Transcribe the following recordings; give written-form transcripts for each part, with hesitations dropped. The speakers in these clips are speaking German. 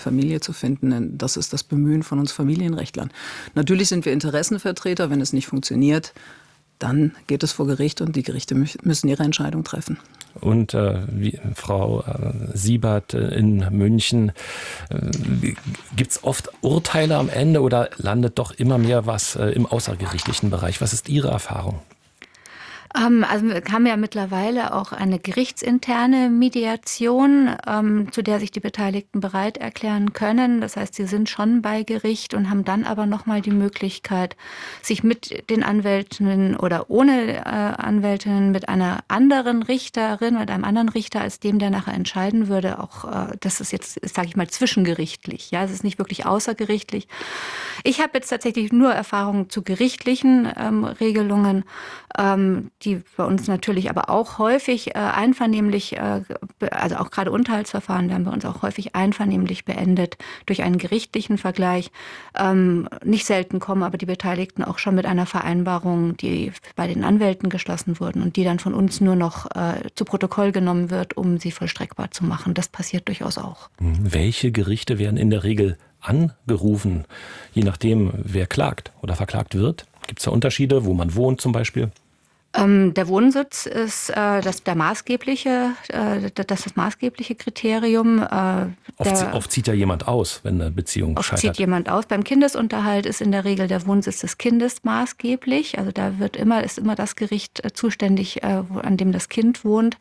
Familie zu finden. Das ist das Bemühen von uns Familienrechtlern. Natürlich sind wir Interessenvertreter. Wenn es nicht funktioniert, dann geht es vor Gericht und die Gerichte müssen ihre Entscheidung treffen. Und Frau Siebert in München, gibt es oft Urteile am Ende oder landet doch immer mehr was im außergerichtlichen Bereich? Was ist Ihre Erfahrung? Also wir haben ja mittlerweile auch eine gerichtsinterne Mediation, zu der sich die Beteiligten bereit erklären können. Das heißt, sie sind schon bei Gericht und haben dann aber nochmal die Möglichkeit, sich mit den Anwältinnen oder ohne Anwältinnen mit einer anderen Richterin, mit einem anderen Richter als dem, der nachher entscheiden würde, auch das ist jetzt, sage ich mal, zwischengerichtlich. Ja, es ist nicht wirklich außergerichtlich. Ich habe jetzt tatsächlich nur Erfahrungen zu gerichtlichen Regelungen, die bei uns natürlich aber auch häufig einvernehmlich, also auch gerade Unterhaltsverfahren werden bei uns auch häufig einvernehmlich beendet durch einen gerichtlichen Vergleich. Nicht selten kommen aber die Beteiligten auch schon mit einer Vereinbarung, die bei den Anwälten geschlossen wurden und die dann von uns nur noch zu Protokoll genommen wird, um sie vollstreckbar zu machen. Das passiert durchaus auch. Welche Gerichte werden in der Regel angerufen, je nachdem, wer klagt oder verklagt wird? Gibt es da Unterschiede, wo man wohnt zum Beispiel? Der Wohnsitz ist das maßgebliche Kriterium. Oft zieht ja jemand aus, wenn eine Beziehung scheitert. Oft zieht jemand aus. Beim Kindesunterhalt ist in der Regel der Wohnsitz des Kindes maßgeblich. Also da ist immer das Gericht zuständig, an dem das Kind wohnt.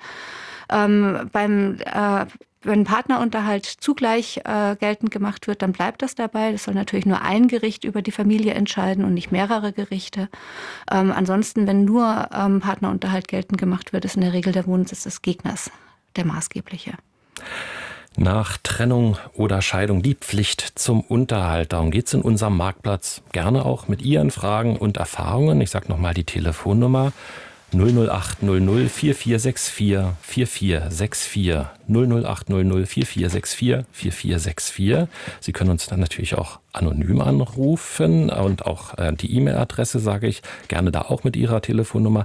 Wenn Partnerunterhalt zugleich geltend gemacht wird, dann bleibt das dabei. Das soll natürlich nur ein Gericht über die Familie entscheiden und nicht mehrere Gerichte. Ansonsten, wenn nur Partnerunterhalt geltend gemacht wird, ist in der Regel der Wohnsitz des Gegners der maßgebliche. Nach Trennung oder Scheidung die Pflicht zum Unterhalt. Darum geht es in unserem Marktplatz. Gerne auch mit Ihren Fragen und Erfahrungen. Ich sage nochmal die Telefonnummer 00800 4464 4464 00800 4464 4464. Sie können uns dann natürlich auch anonym anrufen und auch die E-Mail-Adresse sage ich gerne da auch mit Ihrer Telefonnummer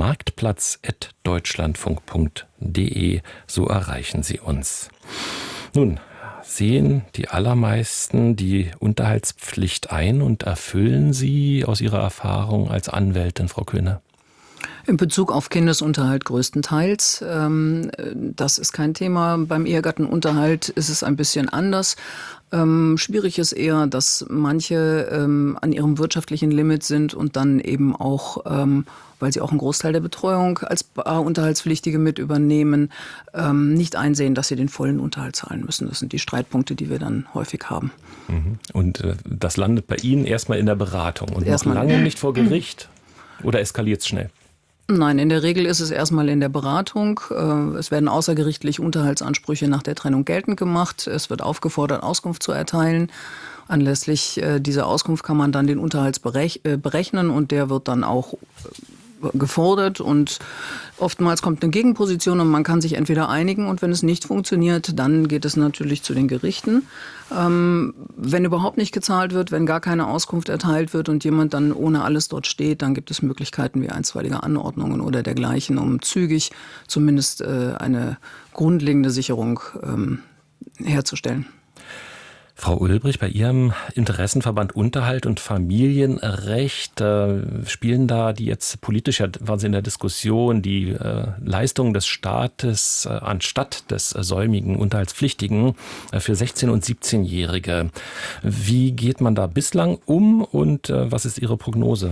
marktplatz@deutschlandfunk.de. So erreichen Sie uns. Nun, sehen die allermeisten die Unterhaltspflicht ein und erfüllen sie aus Ihrer Erfahrung als Anwältin, Frau Köhne? In Bezug auf Kindesunterhalt größtenteils. Das ist kein Thema. Beim Ehegattenunterhalt ist es ein bisschen anders. Schwierig ist eher, dass manche an ihrem wirtschaftlichen Limit sind und dann eben auch, weil sie auch einen Großteil der Betreuung als Unterhaltspflichtige mit übernehmen, nicht einsehen, dass sie den vollen Unterhalt zahlen müssen. Das sind die Streitpunkte, die wir dann häufig haben. Und das landet bei Ihnen erstmal in der Beratung und noch lange nicht vor Gericht? Oder eskaliert es schnell? Nein, in der Regel ist es erstmal in der Beratung. Es werden außergerichtlich Unterhaltsansprüche nach der Trennung geltend gemacht. Es wird aufgefordert, Auskunft zu erteilen. Anlässlich dieser Auskunft kann man dann den Unterhalt berechnen und der wird dann auch gefordert und oftmals kommt eine Gegenposition und man kann sich entweder einigen und wenn es nicht funktioniert, dann geht es natürlich zu den Gerichten. Wenn überhaupt nicht gezahlt wird, wenn gar keine Auskunft erteilt wird und jemand dann ohne alles dort steht, dann gibt es Möglichkeiten wie einstweilige Anordnungen oder dergleichen, um zügig zumindest eine grundlegende Sicherung herzustellen. Frau Ulbrich, bei Ihrem Interessenverband Unterhalt und Familienrecht spielen da die jetzt politisch, ja, waren Sie in der Diskussion, die Leistungen des Staates anstatt des säumigen Unterhaltspflichtigen für 16- und 17-Jährige. Wie geht man da bislang um und was ist Ihre Prognose?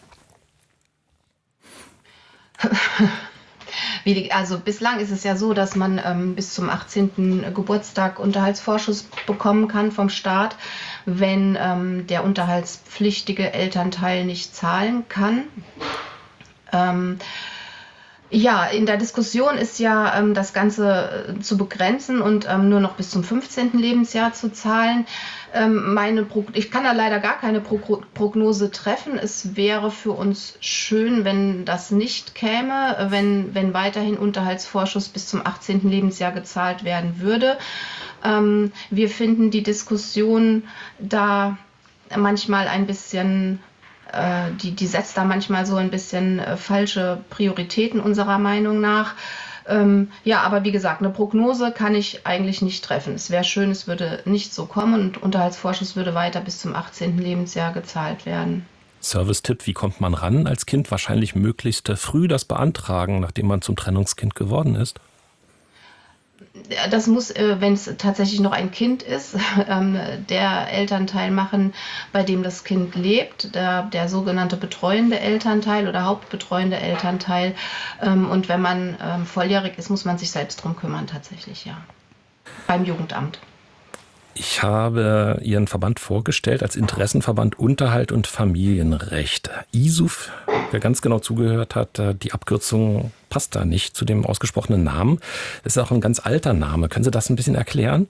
Also bislang ist es ja so, dass man bis zum 18. Geburtstag Unterhaltsvorschuss bekommen kann vom Staat, wenn der unterhaltspflichtige Elternteil nicht zahlen kann. Ja, in der Diskussion ist ja das Ganze zu begrenzen und nur noch bis zum 15. Lebensjahr zu zahlen. Ich kann da leider gar keine Prognose treffen. Es wäre für uns schön, wenn das nicht käme, wenn weiterhin Unterhaltsvorschuss bis zum 18. Lebensjahr gezahlt werden würde. Wir finden die Diskussion da manchmal ein bisschen, die setzt da manchmal so ein bisschen falsche Prioritäten unserer Meinung nach. Ja, aber wie gesagt, eine Prognose kann ich eigentlich nicht treffen. Es wäre schön, es würde nicht so kommen und Unterhaltsvorschuss würde weiter bis zum 18. Lebensjahr gezahlt werden. Service-Tipp, wie kommt man ran als Kind? Wahrscheinlich möglichst früh das beantragen, nachdem man zum Trennungskind geworden ist. Das muss, wenn es tatsächlich noch ein Kind ist, der Elternteil machen, bei dem das Kind lebt, der sogenannte betreuende Elternteil oder hauptbetreuende Elternteil. Und wenn man volljährig ist, muss man sich selbst drum kümmern, tatsächlich, ja. Beim Jugendamt. Ich habe Ihren Verband vorgestellt als Interessenverband Unterhalt und Familienrecht. ISUF, wer ganz genau zugehört hat, die Abkürzung passt da nicht zu dem ausgesprochenen Namen. Das ist auch ein ganz alter Name. Können Sie das ein bisschen erklären?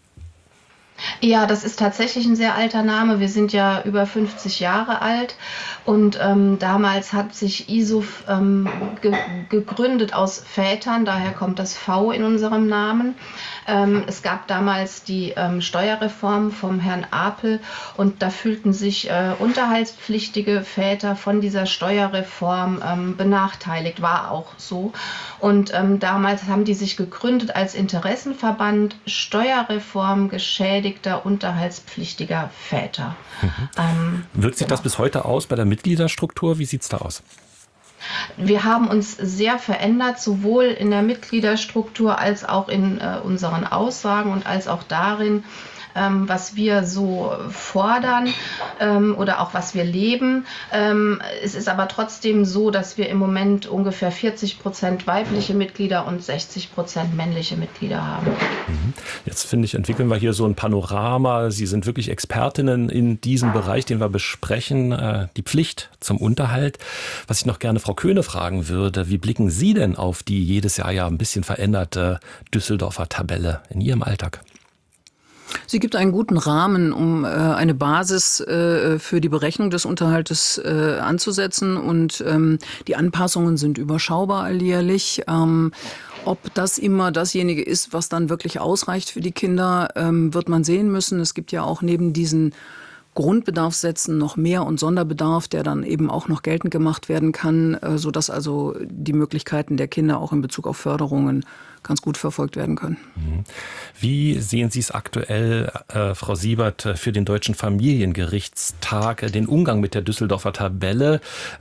Ja, das ist tatsächlich ein sehr alter Name. Wir sind ja über 50 Jahre alt und damals hat sich ISUF gegründet aus Vätern, daher kommt das V in unserem Namen. Es gab damals die Steuerreform vom Herrn Apel und da fühlten sich unterhaltspflichtige Väter von dieser Steuerreform benachteiligt, war auch so. Und damals haben die sich gegründet als Interessenverband Steuerreform geschädigter unterhaltspflichtiger Väter. Wirkt sich das bis heute aus bei der Mitgliederstruktur? Wie sieht es da aus? Wir haben uns sehr verändert, sowohl in der Mitgliederstruktur als auch in unseren Aussagen und als auch darin, was wir so fordern oder auch was wir leben. Es ist aber trotzdem so, dass wir im Moment ungefähr 40% weibliche Mitglieder und 60% männliche Mitglieder haben. Jetzt finde ich, entwickeln wir hier so ein Panorama. Sie sind wirklich Expertinnen in diesem Bereich, den wir besprechen, die Pflicht zum Unterhalt. Was ich noch gerne Frau Köhne fragen würde, wie blicken Sie denn auf die jedes Jahr ja ein bisschen veränderte Düsseldorfer Tabelle in Ihrem Alltag? Sie gibt einen guten Rahmen, um eine Basis für die Berechnung des Unterhaltes anzusetzen. Und die Anpassungen sind überschaubar alljährlich. Ob das immer dasjenige ist, was dann wirklich ausreicht für die Kinder, wird man sehen müssen. Es gibt ja auch neben diesen Grundbedarfssätzen noch Mehr- und Sonderbedarf, der dann eben auch noch geltend gemacht werden kann, sodass also die Möglichkeiten der Kinder auch in Bezug auf Förderungen ganz gut verfolgt werden können. Wie sehen Sie es aktuell, Frau Siebert, für den Deutschen Familiengerichtstag, den Umgang mit der Düsseldorfer Tabelle?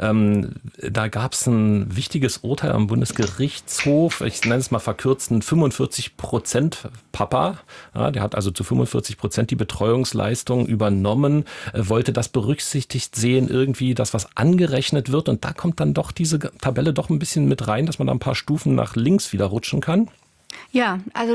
Da gab es ein wichtiges Urteil am Bundesgerichtshof, ich nenne es mal verkürzt, 45% Papa, ja, der hat also zu 45% die Betreuungsleistung übernommen, wollte das berücksichtigt sehen, irgendwie, dass was angerechnet wird, und da kommt dann doch diese Tabelle doch ein bisschen mit rein, dass man da ein paar Stufen nach links wieder rutschen kann. Ja, also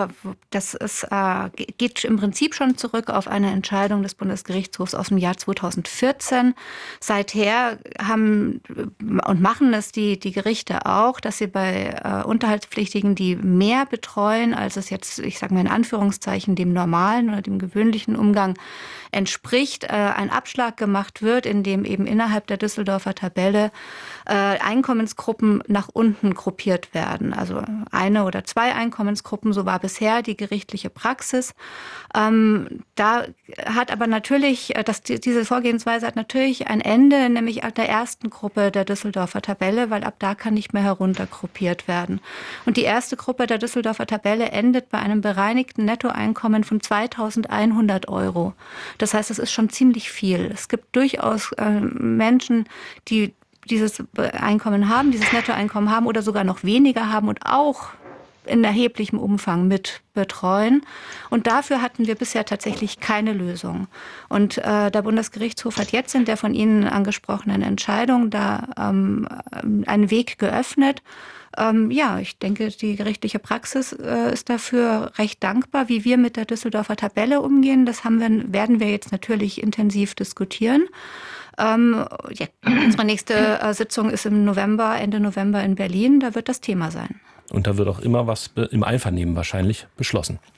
geht im Prinzip schon zurück auf eine Entscheidung des Bundesgerichtshofs aus dem Jahr 2014. Seither haben und machen es die Gerichte auch, dass sie bei Unterhaltspflichtigen, die mehr betreuen, als es jetzt, ich sage mal in Anführungszeichen, dem normalen oder dem gewöhnlichen Umgang entspricht, ein Abschlag gemacht wird, in dem eben innerhalb der Düsseldorfer Tabelle Einkommensgruppen nach unten gruppiert werden. Also eine oder zwei Einkommensgruppen, so war bisher die gerichtliche Praxis. Da hat aber natürlich, diese Vorgehensweise hat natürlich ein Ende, nämlich ab der ersten Gruppe der Düsseldorfer Tabelle, weil ab da kann nicht mehr heruntergruppiert werden. Und die erste Gruppe der Düsseldorfer Tabelle endet bei einem bereinigten Nettoeinkommen von 2.100 €. Das heißt, es ist schon ziemlich viel. Es gibt durchaus Menschen, die dieses Einkommen haben, dieses Nettoeinkommen haben oder sogar noch weniger haben und auch in erheblichem Umfang mit betreuen. Und dafür hatten wir bisher tatsächlich keine Lösung. Und der Bundesgerichtshof hat jetzt in der von Ihnen angesprochenen Entscheidung da einen Weg geöffnet. Ja, ich denke, die gerichtliche Praxis ist dafür recht dankbar, wie wir mit der Düsseldorfer Tabelle umgehen. Das werden wir jetzt natürlich intensiv diskutieren. Unsere nächste Sitzung ist im November, Ende November in Berlin. Da wird das Thema sein. Und da wird auch immer was im Einvernehmen wahrscheinlich beschlossen.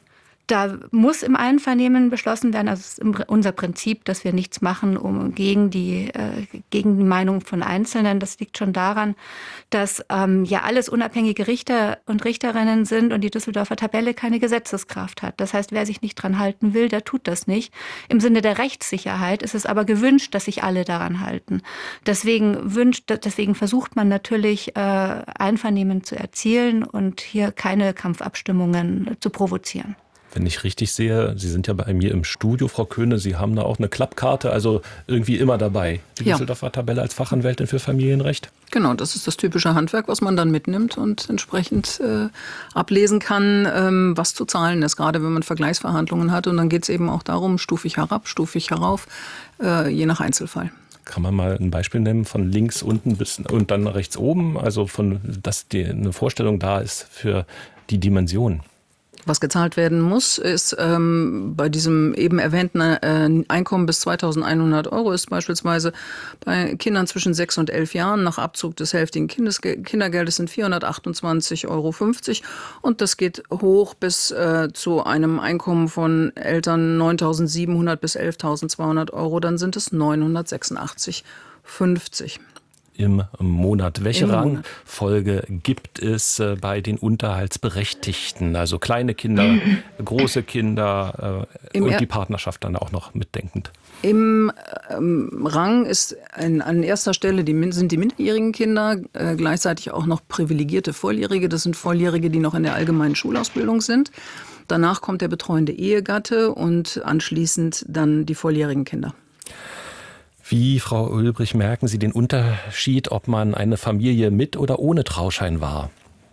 Da muss im Einvernehmen beschlossen werden. Also es ist unser Prinzip, dass wir nichts machen gegen die Meinung von Einzelnen. Das liegt schon daran, dass ja alles unabhängige Richter und Richterinnen sind und die Düsseldorfer Tabelle keine Gesetzeskraft hat. Das heißt, wer sich nicht dran halten will, der tut das nicht. Im Sinne der Rechtssicherheit ist es aber gewünscht, dass sich alle daran halten. Deswegen versucht man natürlich, Einvernehmen zu erzielen und hier keine Kampfabstimmungen zu provozieren. Wenn ich richtig sehe, Sie sind ja bei mir im Studio, Frau Köhne, Sie haben da auch eine Klappkarte, also irgendwie immer dabei. Die Düsseldorfer Tabelle als Fachanwältin für Familienrecht? Genau, das ist das typische Handwerk, was man dann mitnimmt und entsprechend ablesen kann, was zu zahlen ist, gerade wenn man Vergleichsverhandlungen hat. Und dann geht es eben auch darum, stufig herab, stufig herauf, je nach Einzelfall. Kann man mal ein Beispiel nennen von links unten bis und dann rechts oben, also dass eine Vorstellung da ist für die Dimension? Was gezahlt werden muss, ist bei diesem eben erwähnten Einkommen bis 2.100 € ist beispielsweise bei Kindern zwischen 6 und 11 Jahren nach Abzug des hälftigen Kindergeldes sind 428,50 € und das geht hoch bis zu einem Einkommen von Eltern 9.700 bis 11.200 €, dann sind es 986,50 €. Im Monat. Welche Rangfolge gibt es bei den Unterhaltsberechtigten? Also kleine Kinder, große Kinder und die Partnerschaft dann auch noch mitdenkend. Im Rang ist an erster Stelle sind die minderjährigen Kinder, gleichzeitig auch noch privilegierte Volljährige. Das sind Volljährige, die noch in der allgemeinen Schulausbildung sind. Danach kommt der betreuende Ehegatte und anschließend dann die volljährigen Kinder. Wie, Frau Ulbrich, merken Sie den Unterschied, ob man eine Familie mit oder ohne Trauschein war?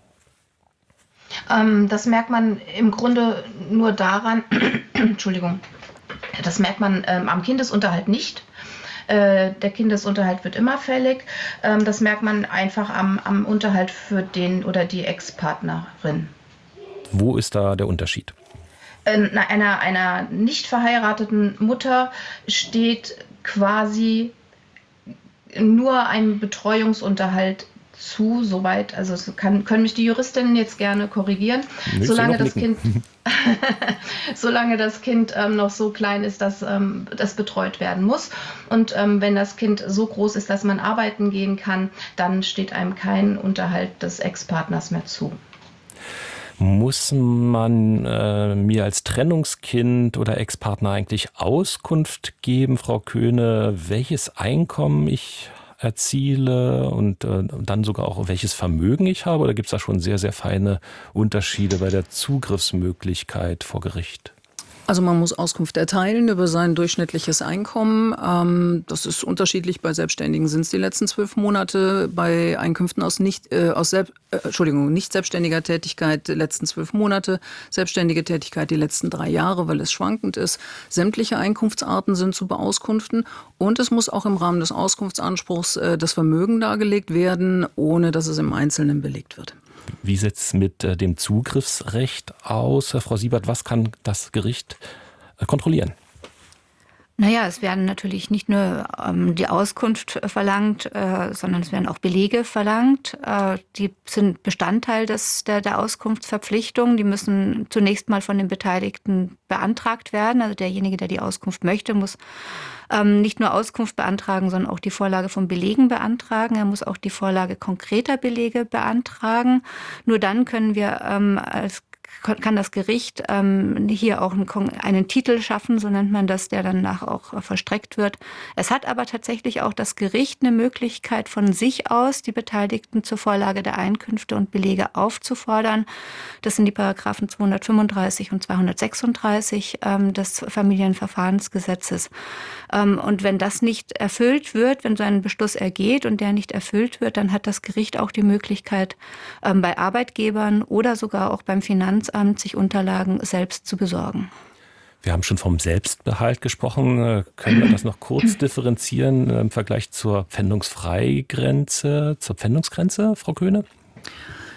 Das merkt man im Grunde nur daran, Entschuldigung, das merkt man am Kindesunterhalt nicht. Der Kindesunterhalt wird immer fällig. Das merkt man einfach am Unterhalt für den oder die Ex-Partnerin. Wo ist da der Unterschied? Einer nicht verheirateten Mutter steht quasi nur ein Betreuungsunterhalt zu, soweit, also können mich die Juristinnen jetzt gerne korrigieren, solange das Kind noch so klein ist, dass das betreut werden muss. Und wenn das Kind so groß ist, dass man arbeiten gehen kann, dann steht einem kein Unterhalt des Ex-Partners mehr zu. Muss man mir als Trennungskind oder Ex-Partner eigentlich Auskunft geben, Frau Köhne, welches Einkommen ich erziele und dann sogar auch welches Vermögen ich habe? Oder gibt es da schon sehr, sehr feine Unterschiede bei der Zugriffsmöglichkeit vor Gericht? Also man muss Auskunft erteilen über sein durchschnittliches Einkommen. Das ist unterschiedlich. Bei Selbstständigen sind es die letzten 12 Monate, bei Einkünften aus nicht selbstständiger Tätigkeit die letzten 12 Monate, selbstständige Tätigkeit die letzten 3 Jahre, weil es schwankend ist. Sämtliche Einkunftsarten sind zu beauskunften und es muss auch im Rahmen des Auskunftsanspruchs das Vermögen dargelegt werden, ohne dass es im Einzelnen belegt wird. Wie sieht es mit dem Zugriffsrecht aus? Frau Siebert, was kann das Gericht kontrollieren? Naja, es werden natürlich nicht nur die Auskunft verlangt, sondern es werden auch Belege verlangt. Die sind Bestandteil der Auskunftsverpflichtung. Die müssen zunächst mal von den Beteiligten beantragt werden. Also derjenige, der die Auskunft möchte, muss nicht nur Auskunft beantragen, sondern auch die Vorlage von Belegen beantragen. Er muss auch die Vorlage konkreter Belege beantragen. Nur dann können wir kann das Gericht hier auch einen Titel schaffen, so nennt man das, der danach auch verstreckt wird. Es hat aber tatsächlich auch das Gericht eine Möglichkeit, von sich aus die Beteiligten zur Vorlage der Einkünfte und Belege aufzufordern. Das sind die Paragraphen 235 und 236 des Familienverfahrensgesetzes. Und wenn das nicht erfüllt wird, wenn so ein Beschluss ergeht und der nicht erfüllt wird, dann hat das Gericht auch die Möglichkeit, bei Arbeitgebern oder sogar auch beim Finanzamt sich Unterlagen selbst zu besorgen. Wir haben schon vom Selbstbehalt gesprochen. Können wir das noch kurz differenzieren im Vergleich zur Pfändungsfreigrenze, zur Pfändungsgrenze, Frau Köhne?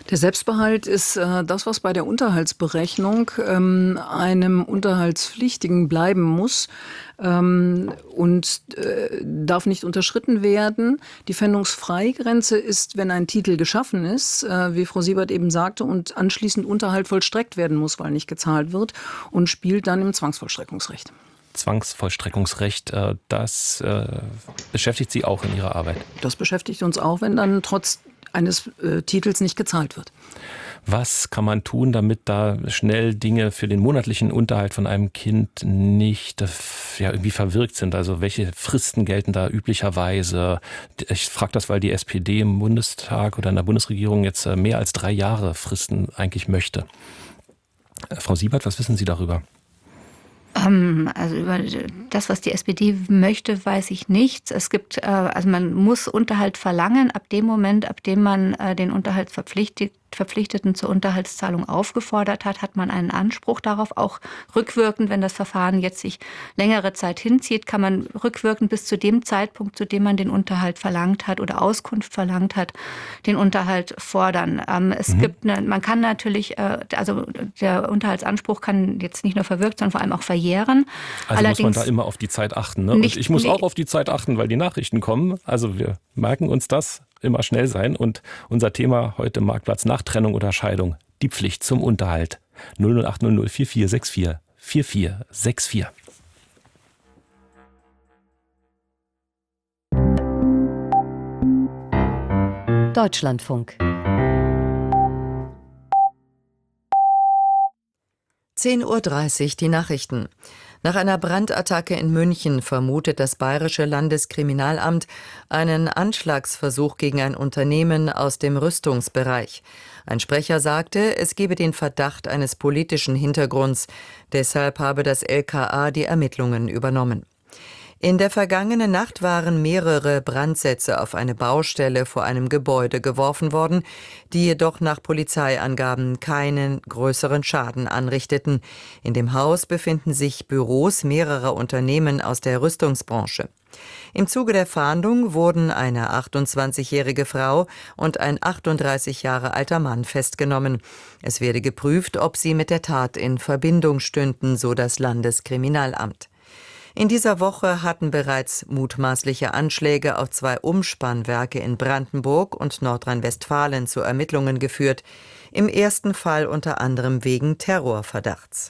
Der Selbstbehalt ist das, was bei der Unterhaltsberechnung einem Unterhaltspflichtigen bleiben muss und darf nicht unterschritten werden. Die Pfändungsfreigrenze ist, wenn ein Titel geschaffen ist, wie Frau Siebert eben sagte, und anschließend Unterhalt vollstreckt werden muss, weil nicht gezahlt wird, und spielt dann im Zwangsvollstreckungsrecht. Zwangsvollstreckungsrecht, das beschäftigt Sie auch in Ihrer Arbeit? Das beschäftigt uns auch, wenn dann trotz eines Titels nicht gezahlt wird. Was kann man tun, damit da schnell Dinge für den monatlichen Unterhalt von einem Kind nicht irgendwie verwirkt sind? Also welche Fristen gelten da üblicherweise? Ich frage das, weil die SPD im Bundestag oder in der Bundesregierung jetzt mehr als 3 Jahre Fristen eigentlich möchte. Frau Siebert, was wissen Sie darüber? Also über das, was die SPD möchte, weiß ich nichts. Es gibt, also man muss Unterhalt verlangen ab dem Moment, ab dem man den Unterhaltsverpflichteten zur Unterhaltszahlung aufgefordert hat, hat man einen Anspruch darauf. Auch rückwirkend, wenn das Verfahren jetzt sich längere Zeit hinzieht, kann man rückwirkend bis zu dem Zeitpunkt, zu dem man den Unterhalt verlangt hat oder Auskunft verlangt hat, den Unterhalt fordern. Man kann natürlich, also der Unterhaltsanspruch kann jetzt nicht nur verwirkt, sondern vor allem auch verjähren. Also allerdings muss man da immer auf die Zeit achten. Ne? Und ich muss auch auf die Zeit achten, weil die Nachrichten kommen. Also wir merken uns das, immer schnell sein. Und unser Thema heute im Marktplatz: nach Trennung oder Scheidung, die Pflicht zum Unterhalt. 00800 4464 4464. Deutschlandfunk. 10:30 Uhr die Nachrichten. Nach einer Brandattacke in München vermutet das Bayerische Landeskriminalamt einen Anschlagsversuch gegen ein Unternehmen aus dem Rüstungsbereich. Ein Sprecher sagte, es gebe den Verdacht eines politischen Hintergrunds. Deshalb habe das LKA die Ermittlungen übernommen. In der vergangenen Nacht waren mehrere Brandsätze auf eine Baustelle vor einem Gebäude geworfen worden, die jedoch nach Polizeiangaben keinen größeren Schaden anrichteten. In dem Haus befinden sich Büros mehrerer Unternehmen aus der Rüstungsbranche. Im Zuge der Fahndung wurden eine 28-jährige Frau und ein 38 Jahre alter Mann festgenommen. Es werde geprüft, ob sie mit der Tat in Verbindung stünden, so das Landeskriminalamt. In dieser Woche hatten bereits mutmaßliche Anschläge auf 2 Umspannwerke in Brandenburg und Nordrhein-Westfalen zu Ermittlungen geführt, im ersten Fall unter anderem wegen Terrorverdachts.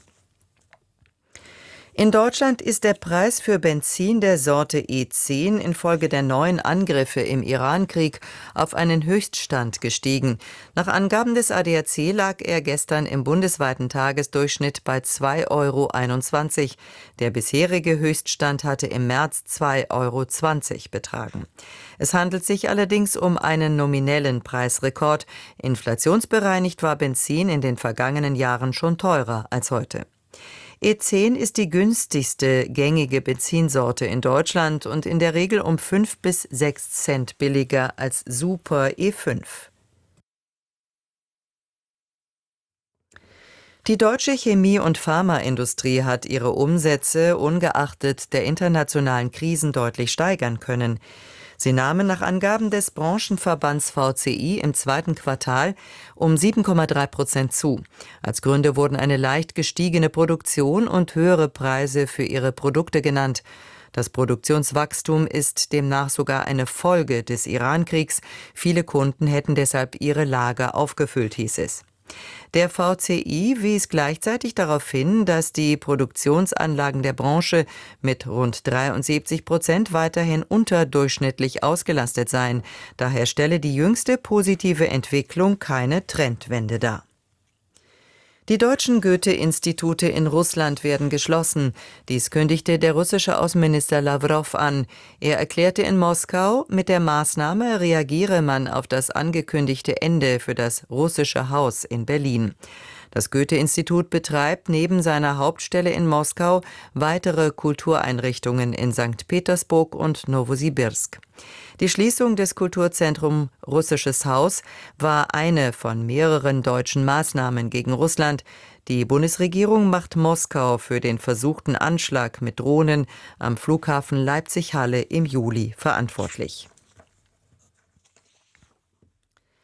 In Deutschland ist der Preis für Benzin der Sorte E10 infolge der neuen Angriffe im Irankrieg auf einen Höchststand gestiegen. Nach Angaben des ADAC lag er gestern im bundesweiten Tagesdurchschnitt bei 2,21 €. Der bisherige Höchststand hatte im März 2,20 € betragen. Es handelt sich allerdings um einen nominellen Preisrekord. Inflationsbereinigt war Benzin in den vergangenen Jahren schon teurer als heute. E10 ist die günstigste gängige Benzinsorte in Deutschland und in der Regel um 5 bis 6 Cent billiger als Super E5. Die deutsche Chemie- und Pharmaindustrie hat ihre Umsätze ungeachtet der internationalen Krisen deutlich steigern können. Sie nahmen nach Angaben des Branchenverbands VCI im zweiten Quartal um 7,3% zu. Als Gründe wurden eine leicht gestiegene Produktion und höhere Preise für ihre Produkte genannt. Das Produktionswachstum ist demnach sogar eine Folge des Irankriegs. Viele Kunden hätten deshalb ihre Lager aufgefüllt, hieß es. Der VCI wies gleichzeitig darauf hin, dass die Produktionsanlagen der Branche mit rund 73% weiterhin unterdurchschnittlich ausgelastet seien. Daher stelle die jüngste positive Entwicklung keine Trendwende dar. Die deutschen Goethe-Institute in Russland werden geschlossen. Dies kündigte der russische Außenminister Lawrow an. Er erklärte in Moskau, mit der Maßnahme reagiere man auf das angekündigte Ende für das russische Haus in Berlin. Das Goethe-Institut betreibt neben seiner Hauptstelle in Moskau weitere Kultureinrichtungen in St. Petersburg und Nowosibirsk. Die Schließung des Kulturzentrums Russisches Haus war eine von mehreren deutschen Maßnahmen gegen Russland. Die Bundesregierung macht Moskau für den versuchten Anschlag mit Drohnen am Flughafen Leipzig-Halle im Juli verantwortlich.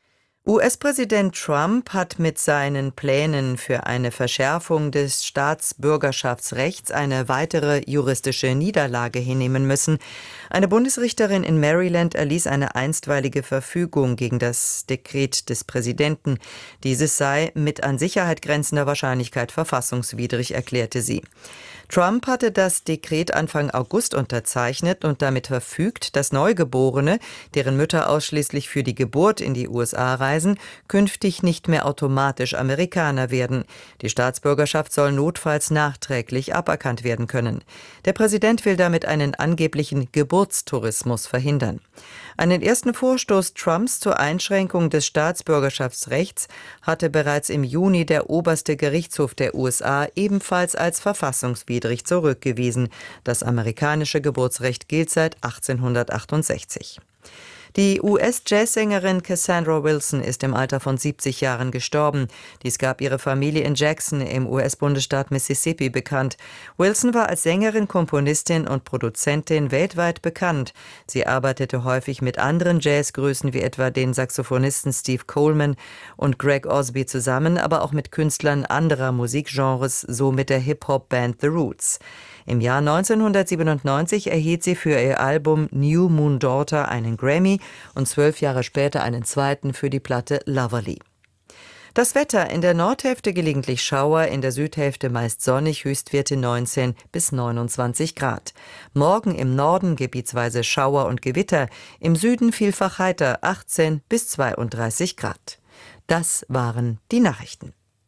US-Präsident Trump hat mit seinen Plänen für eine Verschärfung des Staatsbürgerschaftsrechts eine weitere juristische Niederlage hinnehmen müssen. Eine Bundesrichterin in Maryland erließ eine einstweilige Verfügung gegen das Dekret des Präsidenten. Dieses sei mit an Sicherheit grenzender Wahrscheinlichkeit verfassungswidrig, erklärte sie. Trump hatte das Dekret Anfang August unterzeichnet und damit verfügt, dass Neugeborene, deren Mütter ausschließlich für die Geburt in die USA reisen, künftig nicht mehr automatisch Amerikaner werden. Die Staatsbürgerschaft soll notfalls nachträglich aberkannt werden können. Der Präsident will damit einen angeblichen Geburtstourismus verhindern. Einen ersten Vorstoß Trumps zur Einschränkung des Staatsbürgerschaftsrechts hatte bereits im Juni der oberste Gerichtshof der USA ebenfalls als verfassungswidrig zurückgewiesen. Das amerikanische Geburtsrecht gilt seit 1868. Die US-Jazzsängerin Cassandra Wilson ist im Alter von 70 Jahren gestorben. Dies gab ihre Familie in Jackson im US-Bundesstaat Mississippi bekannt. Wilson war als Sängerin, Komponistin und Produzentin weltweit bekannt. Sie arbeitete häufig mit anderen Jazzgrößen wie etwa den Saxophonisten Steve Coleman und Greg Osby zusammen, aber auch mit Künstlern anderer Musikgenres, so mit der Hip-Hop-Band The Roots. Im Jahr 1997 erhielt sie für ihr Album New Moon Daughter einen Grammy und 12 Jahre später einen zweiten für die Platte Loverly. Das Wetter: in der Nordhälfte gelegentlich Schauer, in der Südhälfte meist sonnig, Höchstwerte 19 bis 29 Grad. Morgen im Norden gebietsweise Schauer und Gewitter, im Süden vielfach heiter, 18 bis 32 Grad. Das waren die Nachrichten.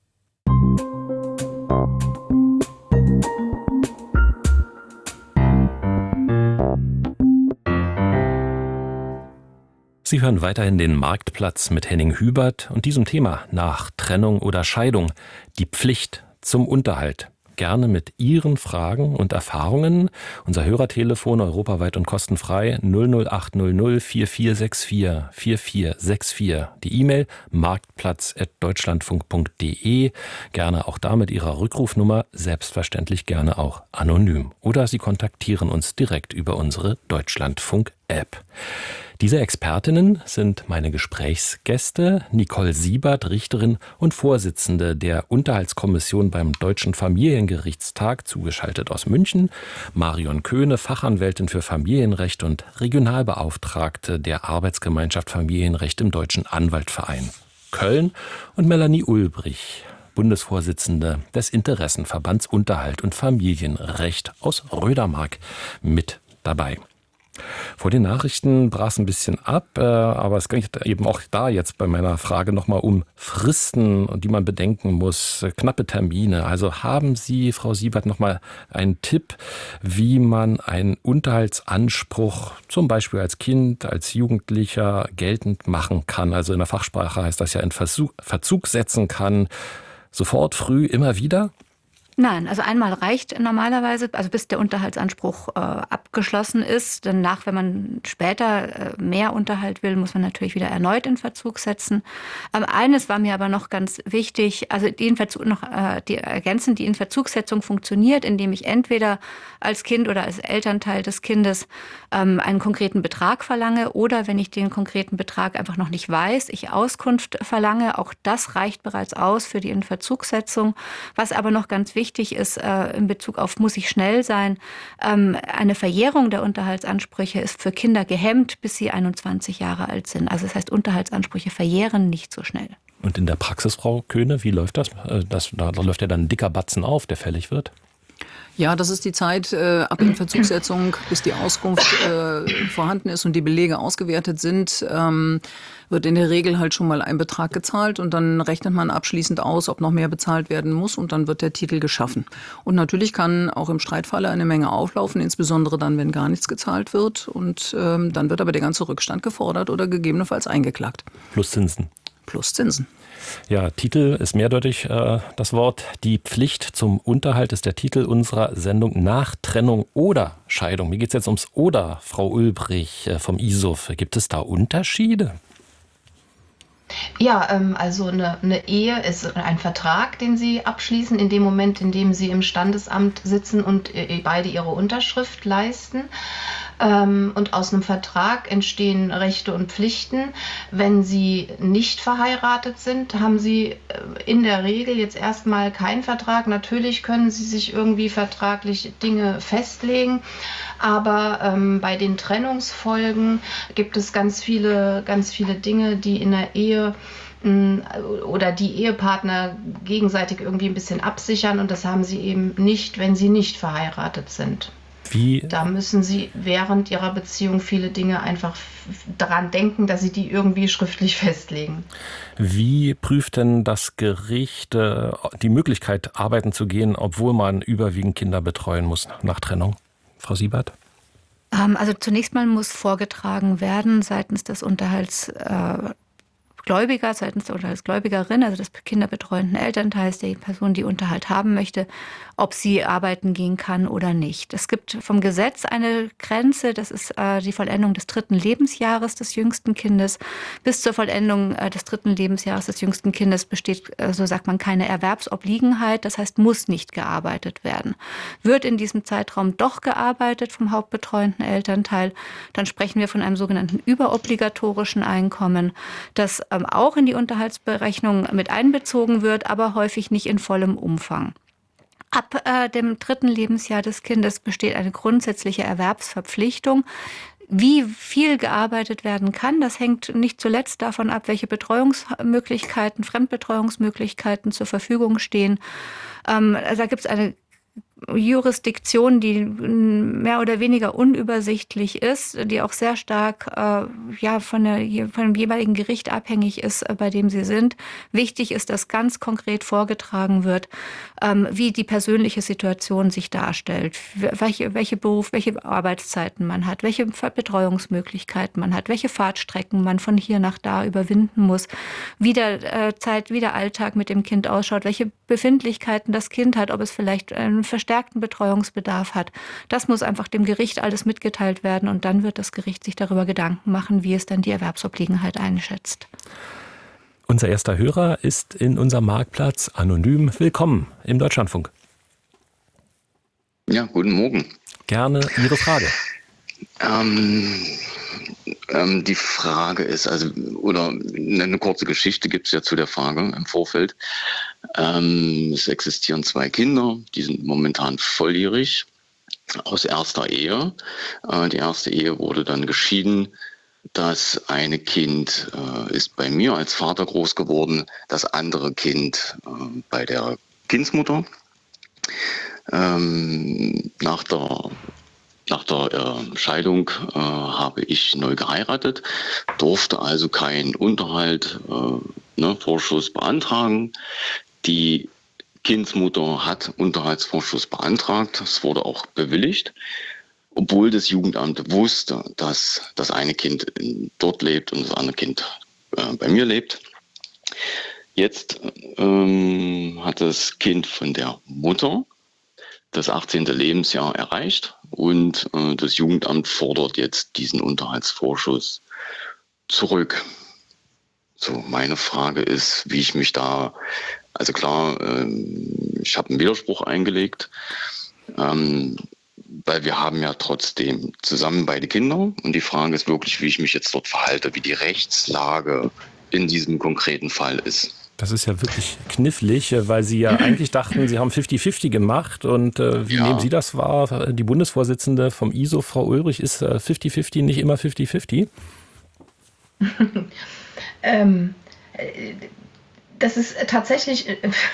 Sie hören weiterhin den Marktplatz mit Henning Hubert und diesem Thema nach Trennung oder Scheidung, die Pflicht zum Unterhalt. Gerne mit Ihren Fragen und Erfahrungen. Unser Hörertelefon europaweit und kostenfrei 00800 4464 4464. Die E-Mail marktplatz@deutschlandfunk.de. Gerne auch da mit Ihrer Rückrufnummer, selbstverständlich gerne auch anonym. Oder Sie kontaktieren uns direkt über unsere Deutschlandfunk-App. Diese Expertinnen sind meine Gesprächsgäste: Nicole Siebert, Richterin und Vorsitzende der Unterhaltskommission beim Deutschen Familiengerichtstag, zugeschaltet aus München; Marion Köhne, Fachanwältin für Familienrecht und Regionalbeauftragte der Arbeitsgemeinschaft Familienrecht im Deutschen Anwaltverein Köln; und Melanie Ulbrich, Bundesvorsitzende des Interessenverbands Unterhalt und Familienrecht aus Rödermark, mit dabei. Vor den Nachrichten brach es ein bisschen ab, aber es geht eben auch da jetzt bei meiner Frage nochmal um Fristen, die man bedenken muss, knappe Termine. Also haben Sie, Frau Siebert, nochmal einen Tipp, wie man einen Unterhaltsanspruch zum Beispiel als Kind, als Jugendlicher geltend machen kann? Also in der Fachsprache heißt das ja in Verzug setzen kann, sofort, früh, immer wieder? Nein, also einmal reicht normalerweise, also bis der Unterhaltsanspruch abgeschlossen ist. Danach, wenn man später mehr Unterhalt will, muss man natürlich wieder erneut in Verzug setzen. Eines war mir aber noch ganz wichtig, also die Inverzugssetzung funktioniert, indem ich entweder als Kind oder als Elternteil des Kindes einen konkreten Betrag verlange, oder wenn ich den konkreten Betrag einfach noch nicht weiß, ich Auskunft verlange. Auch das reicht bereits aus für die Inverzugssetzung. Was aber noch ganz wichtig ist in Bezug auf muss ich schnell sein, eine Verjährung der Unterhaltsansprüche ist für Kinder gehemmt, bis sie 21 Jahre alt sind. Also das heißt, Unterhaltsansprüche verjähren nicht so schnell. Und in der Praxis, Frau Köhne, wie läuft das? Da läuft ja dann ein dicker Batzen auf, der fällig wird. Ja, das ist die Zeit ab Inverzugssetzung, bis die Auskunft vorhanden ist und die Belege ausgewertet sind, wird in der Regel halt schon mal ein Betrag gezahlt und dann rechnet man abschließend aus, ob noch mehr bezahlt werden muss, und dann wird der Titel geschaffen. Und natürlich kann auch im Streitfalle eine Menge auflaufen, insbesondere dann, wenn gar nichts gezahlt wird, und dann wird aber der ganze Rückstand gefordert oder gegebenenfalls eingeklagt. Plus Zinsen. Plus Zinsen. Ja, Titel ist mehrdeutig das Wort. Die Pflicht zum Unterhalt ist der Titel unserer Sendung nach Trennung oder Scheidung. Mir geht es jetzt ums Oder, Frau Ulbrich vom ISUF. Gibt es da Unterschiede? Ja, also eine Ehe ist ein Vertrag, den Sie abschließen in dem Moment, in dem Sie im Standesamt sitzen und beide Ihre Unterschrift leisten. Und aus einem Vertrag entstehen Rechte und Pflichten. Wenn Sie nicht verheiratet sind, haben Sie in der Regel jetzt erstmal keinen Vertrag. Natürlich können Sie sich irgendwie vertraglich Dinge festlegen, aber bei den Trennungsfolgen gibt es ganz viele Dinge, die in der Ehe oder die Ehepartner gegenseitig irgendwie ein bisschen absichern, und das haben sie eben nicht, wenn sie nicht verheiratet sind. Da müssen Sie während Ihrer Beziehung viele Dinge einfach daran denken, dass Sie die irgendwie schriftlich festlegen. Wie prüft denn das Gericht die Möglichkeit, arbeiten zu gehen, obwohl man überwiegend Kinder betreuen muss nach Trennung? Frau Siebert? Also zunächst mal muss vorgetragen werden seitens des seitens der Unterhaltsgläubigerin, also des kinderbetreuenden Elternteils, der Person, die Unterhalt haben möchte, ob sie arbeiten gehen kann oder nicht. Es gibt vom Gesetz eine Grenze, das ist die Vollendung des 3. Lebensjahres des jüngsten Kindes. Bis zur Vollendung des 3. Lebensjahres des jüngsten Kindes besteht, so sagt man, keine Erwerbsobliegenheit, das heißt, muss nicht gearbeitet werden. Wird in diesem Zeitraum doch gearbeitet vom hauptbetreuenden Elternteil, dann sprechen wir von einem sogenannten überobligatorischen Einkommen, das auch in die Unterhaltsberechnung mit einbezogen wird, aber häufig nicht in vollem Umfang. Ab dem 3. Lebensjahr des Kindes besteht eine grundsätzliche Erwerbsverpflichtung. Wie viel gearbeitet werden kann, das hängt nicht zuletzt davon ab, welche Betreuungsmöglichkeiten, Fremdbetreuungsmöglichkeiten zur Verfügung stehen. Da gibt es eine Jurisdiktion, die mehr oder weniger unübersichtlich ist, die auch sehr stark von dem jeweiligen Gericht abhängig ist, bei dem sie sind. Wichtig ist, dass ganz konkret vorgetragen wird, wie die persönliche Situation sich darstellt, welche Arbeitszeiten man hat, welche Betreuungsmöglichkeiten man hat, welche Fahrtstrecken man von hier nach da überwinden muss, wie der Alltag mit dem Kind ausschaut, welche Befindlichkeiten das Kind hat, ob es vielleicht einen verstärkten Betreuungsbedarf hat. Das muss einfach dem Gericht alles mitgeteilt werden, und dann wird das Gericht sich darüber Gedanken machen, wie es dann die Erwerbsobliegenheit einschätzt. Unser erster Hörer ist in unserem Marktplatz anonym. Willkommen im Deutschlandfunk. Ja, guten Morgen. Gerne Ihre Frage. Die Frage ist, oder eine kurze Geschichte gibt es ja zu der Frage im Vorfeld. Es existieren 2 Kinder, die sind momentan volljährig aus erster Ehe. Die erste Ehe wurde dann geschieden. Das eine Kind ist bei mir als Vater groß geworden, das andere Kind bei der Kindsmutter. Nach der Scheidung habe ich neu geheiratet, durfte also keinen Vorschuss beantragen. Die Kindsmutter hat Unterhaltsvorschuss beantragt, es wurde auch bewilligt, obwohl das Jugendamt wusste, dass das eine Kind dort lebt und das andere Kind bei mir lebt. Jetzt hat das Kind von der Mutter das 18. Lebensjahr erreicht und das Jugendamt fordert jetzt diesen Unterhaltsvorschuss zurück. So, meine Frage ist, wie ich mich da, also klar, ich habe einen Widerspruch eingelegt, weil wir haben ja trotzdem zusammen beide Kinder, und die Frage ist wirklich, wie ich mich jetzt dort verhalte, wie die Rechtslage in diesem konkreten Fall ist. Das ist ja wirklich knifflig, weil Sie ja eigentlich dachten, Sie haben 50-50 gemacht. Und wie nehmen Sie das wahr? Die Bundesvorsitzende vom ISO, Frau Ulrich, ist 50-50 nicht immer 50-50? Das ist tatsächlich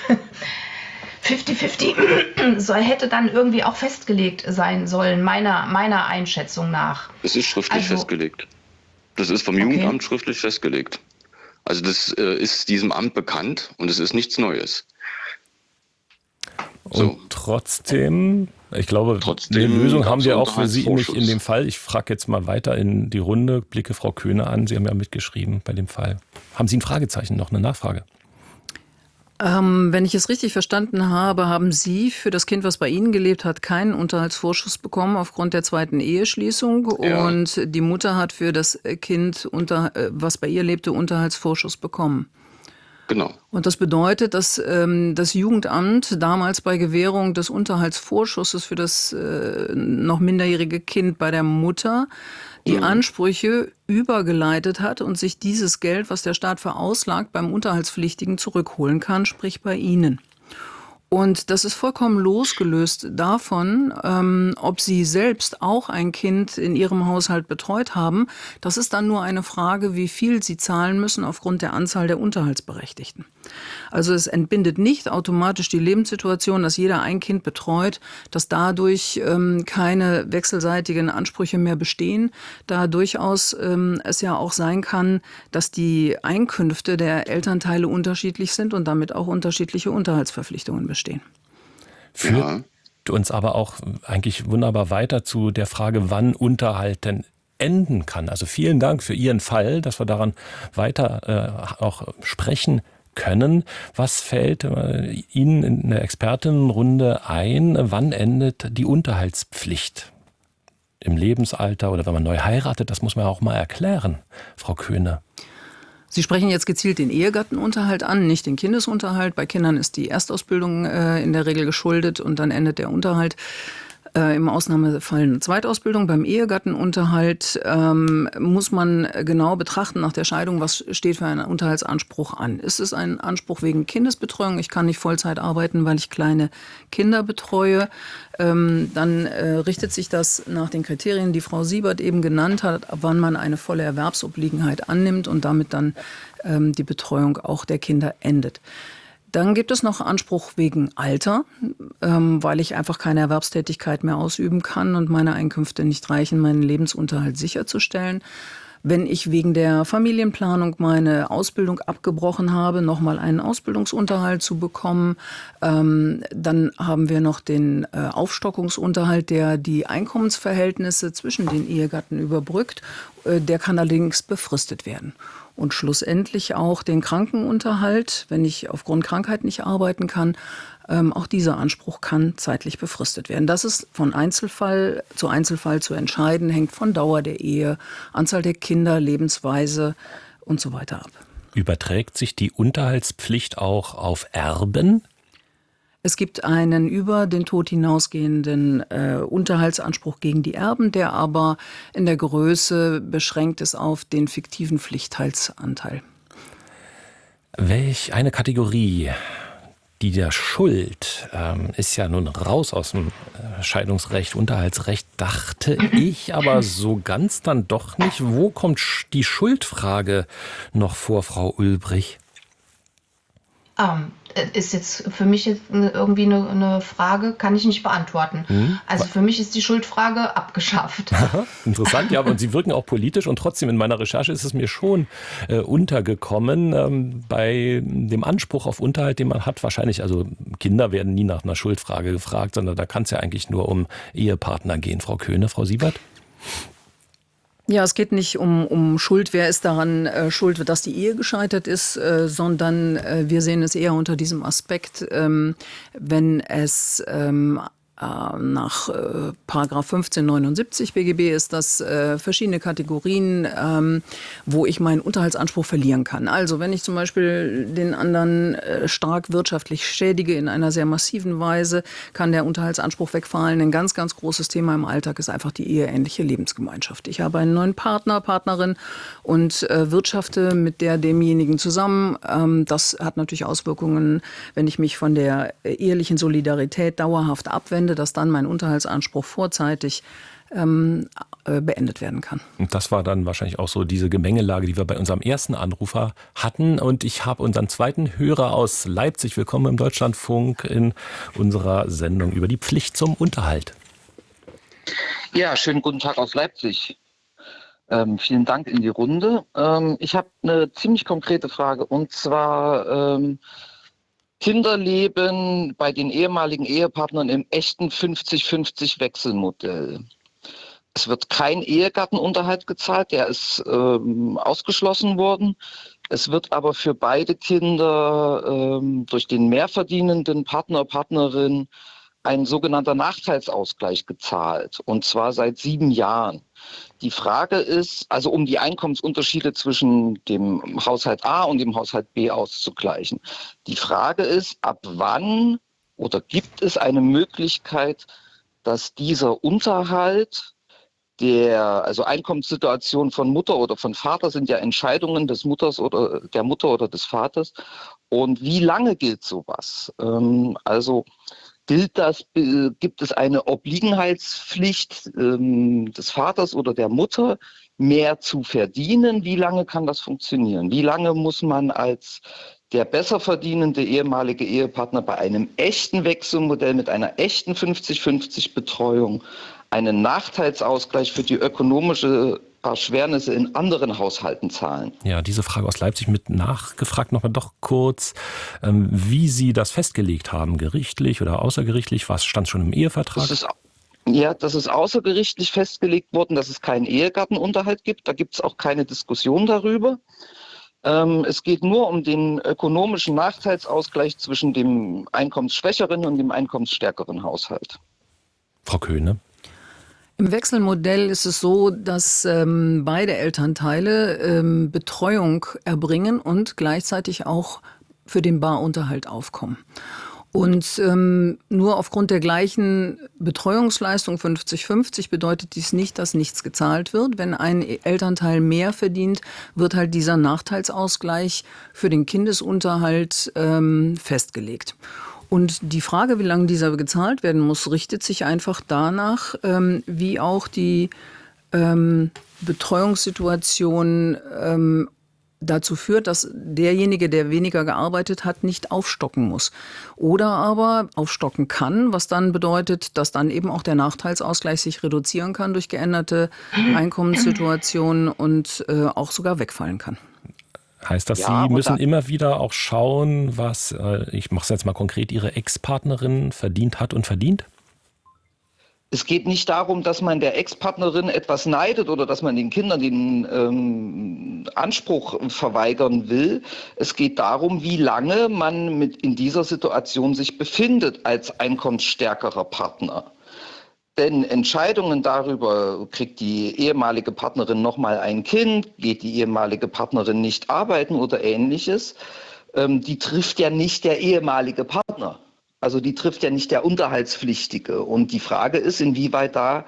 50-50 hätte dann irgendwie auch festgelegt sein sollen, meiner Einschätzung nach. Es ist schriftlich festgelegt. Das ist vom Jugendamt schriftlich festgelegt. Also das ist diesem Amt bekannt und es ist nichts Neues. So. Und trotzdem, ich glaube, eine Lösung haben wir auch für Sie nicht in dem Fall. Ich frage jetzt mal weiter in die Runde, blicke Frau Köhne an. Sie haben ja mitgeschrieben bei dem Fall. Haben Sie ein Fragezeichen, noch eine Nachfrage? Wenn ich es richtig verstanden habe, haben Sie für das Kind, was bei Ihnen gelebt hat, keinen Unterhaltsvorschuss bekommen aufgrund der 2. Eheschließung. Ja. Und die Mutter hat für das Kind, was bei ihr lebte, Unterhaltsvorschuss bekommen. Genau. Und das bedeutet, dass das Jugendamt damals bei Gewährung des Unterhaltsvorschusses für das noch minderjährige Kind bei der Mutter die Ansprüche übergeleitet hat und sich dieses Geld, was der Staat verauslagt, beim Unterhaltspflichtigen zurückholen kann, sprich bei Ihnen. Und das ist vollkommen losgelöst davon, ob Sie selbst auch ein Kind in Ihrem Haushalt betreut haben. Das ist dann nur eine Frage, wie viel Sie zahlen müssen aufgrund der Anzahl der Unterhaltsberechtigten. Also es entbindet nicht automatisch die Lebenssituation, dass jeder ein Kind betreut, dass dadurch keine wechselseitigen Ansprüche mehr bestehen, da durchaus es ja auch sein kann, dass die Einkünfte der Elternteile unterschiedlich sind und damit auch unterschiedliche Unterhaltsverpflichtungen bestehen. Führt uns aber auch eigentlich wunderbar weiter zu der Frage, wann Unterhalt denn enden kann. Also vielen Dank für Ihren Fall, dass wir daran weiter auch sprechen können. Was fällt Ihnen in der Expertinnenrunde ein? Wann endet die Unterhaltspflicht? Im Lebensalter oder wenn man neu heiratet, das muss man auch mal erklären, Frau Köhne. Sie sprechen jetzt gezielt den Ehegattenunterhalt an, nicht den Kindesunterhalt. Bei Kindern ist die Erstausbildung in der Regel geschuldet und dann endet der Unterhalt. Im Ausnahmefall eine Zweitausbildung. Beim Ehegattenunterhalt muss man genau betrachten nach der Scheidung, was steht für einen Unterhaltsanspruch an. Ist es ein Anspruch wegen Kindesbetreuung? Ich kann nicht Vollzeit arbeiten, weil ich kleine Kinder betreue. Dann richtet sich das nach den Kriterien, die Frau Siebert eben genannt hat, ab wann man eine volle Erwerbsobliegenheit annimmt und damit dann die Betreuung auch der Kinder endet. Dann gibt es noch Anspruch wegen Alter, weil ich einfach keine Erwerbstätigkeit mehr ausüben kann und meine Einkünfte nicht reichen, meinen Lebensunterhalt sicherzustellen. Wenn ich wegen der Familienplanung meine Ausbildung abgebrochen habe, nochmal einen Ausbildungsunterhalt zu bekommen, dann haben wir noch den Aufstockungsunterhalt, der die Einkommensverhältnisse zwischen den Ehegatten überbrückt. Der kann allerdings befristet werden. Und schlussendlich auch den Krankenunterhalt, wenn ich aufgrund Krankheit nicht arbeiten kann. Auch dieser Anspruch kann zeitlich befristet werden. Das ist von Einzelfall zu entscheiden, hängt von Dauer der Ehe, Anzahl der Kinder, Lebensweise und so weiter ab. Überträgt sich die Unterhaltspflicht auch auf Erben? Es gibt einen über den Tod hinausgehenden Unterhaltsanspruch gegen die Erben, der aber in der Größe beschränkt ist auf den fiktiven Pflichtteilsanteil. Welch eine Kategorie, die der Schuld, ist ja nun raus aus dem Scheidungsrecht, Unterhaltsrecht, dachte ich, aber so ganz dann doch nicht. Wo kommt die Schuldfrage noch vor, Frau Ulbrich? Ist jetzt für mich jetzt irgendwie eine Frage, kann ich nicht beantworten. Also für mich ist die Schuldfrage abgeschafft. Aha, interessant, ja, und Sie wirken auch politisch und trotzdem in meiner Recherche ist es mir schon untergekommen, bei dem Anspruch auf Unterhalt, den man hat, wahrscheinlich, also Kinder werden nie nach einer Schuldfrage gefragt, sondern da kann es ja eigentlich nur um Ehepartner gehen. Frau Köhne, Frau Siebert? Ja, es geht nicht um Schuld, wer ist daran schuld, dass die Ehe gescheitert ist, sondern wir sehen es eher unter diesem Aspekt, wenn es nach Paragraph 1579 BGB ist das verschiedene Kategorien, wo ich meinen Unterhaltsanspruch verlieren kann. Also wenn ich zum Beispiel den anderen stark wirtschaftlich schädige in einer sehr massiven Weise, kann der Unterhaltsanspruch wegfallen. Ein ganz, ganz großes Thema im Alltag ist einfach die eheähnliche Lebensgemeinschaft. Ich habe einen neuen Partner, Partnerin und wirtschafte mit demjenigen zusammen. Das hat natürlich Auswirkungen, wenn ich mich von der ehelichen Solidarität dauerhaft abwende, dass dann mein Unterhaltsanspruch vorzeitig beendet werden kann. Und das war dann wahrscheinlich auch so diese Gemengelage, die wir bei unserem ersten Anrufer hatten. Und ich habe unseren zweiten Hörer aus Leipzig. Willkommen im Deutschlandfunk in unserer Sendung über die Pflicht zum Unterhalt. Ja, schönen guten Tag aus Leipzig. Vielen Dank in die Runde. Ich habe eine ziemlich konkrete Frage und zwar Kinder leben bei den ehemaligen Ehepartnern im echten 50-50 Wechselmodell. Es wird kein Ehegattenunterhalt gezahlt, der ist ausgeschlossen worden. Es wird aber für beide Kinder durch den mehrverdienenden Partner, Partnerin ein sogenannter Nachteilsausgleich gezahlt, und zwar seit 7 Jahren. Die Frage ist, also um die Einkommensunterschiede zwischen dem Haushalt A und dem Haushalt B auszugleichen. Die Frage ist, ab wann oder gibt es eine Möglichkeit, dass dieser Unterhalt also Einkommenssituation von Mutter oder von Vater sind ja Entscheidungen des Mutters oder der Mutter oder des Vaters. Und wie lange gilt sowas? Also gibt es eine Obliegenheitspflicht des Vaters oder der Mutter, mehr zu verdienen? Wie lange kann das funktionieren? Wie lange muss man als der besser verdienende ehemalige Ehepartner bei einem echten Wechselmodell mit einer echten 50-50 Betreuung einen Nachteilsausgleich für die ökonomische Erschwernisse in anderen Haushalten zahlen? Ja, diese Frage aus Leipzig mit nachgefragt, nochmal doch kurz, wie Sie das festgelegt haben, gerichtlich oder außergerichtlich, was stand schon im Ehevertrag? Das ist außergerichtlich festgelegt worden, dass es keinen Ehegattenunterhalt gibt. Da gibt es auch keine Diskussion darüber. Es geht nur um den ökonomischen Nachteilsausgleich zwischen dem einkommensschwächeren und dem einkommensstärkeren Haushalt. Frau Köhne? Im Wechselmodell ist es so, dass beide Elternteile Betreuung erbringen und gleichzeitig auch für den Barunterhalt aufkommen. Und nur aufgrund der gleichen Betreuungsleistung 50-50 bedeutet dies nicht, dass nichts gezahlt wird. Wenn ein Elternteil mehr verdient, wird halt dieser Nachteilsausgleich für den Kindesunterhalt festgelegt. Und die Frage, wie lange dieser gezahlt werden muss, richtet sich einfach danach, wie auch die Betreuungssituation dazu führt, dass derjenige, der weniger gearbeitet hat, nicht aufstocken muss. Oder aber aufstocken kann, was dann bedeutet, dass dann eben auch der Nachteilsausgleich sich reduzieren kann durch geänderte Einkommenssituationen und auch sogar wegfallen kann. Heißt das, Sie müssen immer wieder auch schauen, was, ich mache es jetzt mal konkret, Ihre Ex-Partnerin verdient hat und verdient? Es geht nicht darum, dass man der Ex-Partnerin etwas neidet oder dass man den Kindern den Anspruch verweigern will. Es geht darum, wie lange man in dieser Situation sich befindet als einkommensstärkerer Partner. Denn Entscheidungen darüber, kriegt die ehemalige Partnerin nochmal ein Kind, geht die ehemalige Partnerin nicht arbeiten oder Ähnliches, die trifft ja nicht der ehemalige Partner. Also die trifft ja nicht der Unterhaltspflichtige. Und die Frage ist, inwieweit da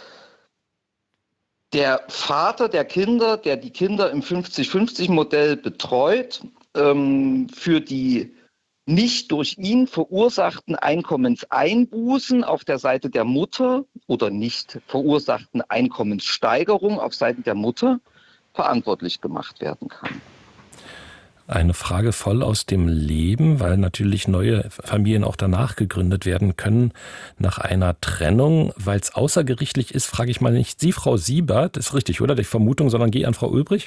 der Vater der Kinder, der die Kinder im 50-50-Modell betreut, für die nicht durch ihn verursachten Einkommenseinbußen auf der Seite der Mutter oder nicht verursachten Einkommenssteigerung auf Seiten der Mutter verantwortlich gemacht werden kann. Eine Frage voll aus dem Leben, weil natürlich neue Familien auch danach gegründet werden können nach einer Trennung. Weil es außergerichtlich ist, frage ich mal nicht Sie, Frau Siebert, ist richtig, oder? Die Vermutung, sondern gehe an Frau Ulbrich.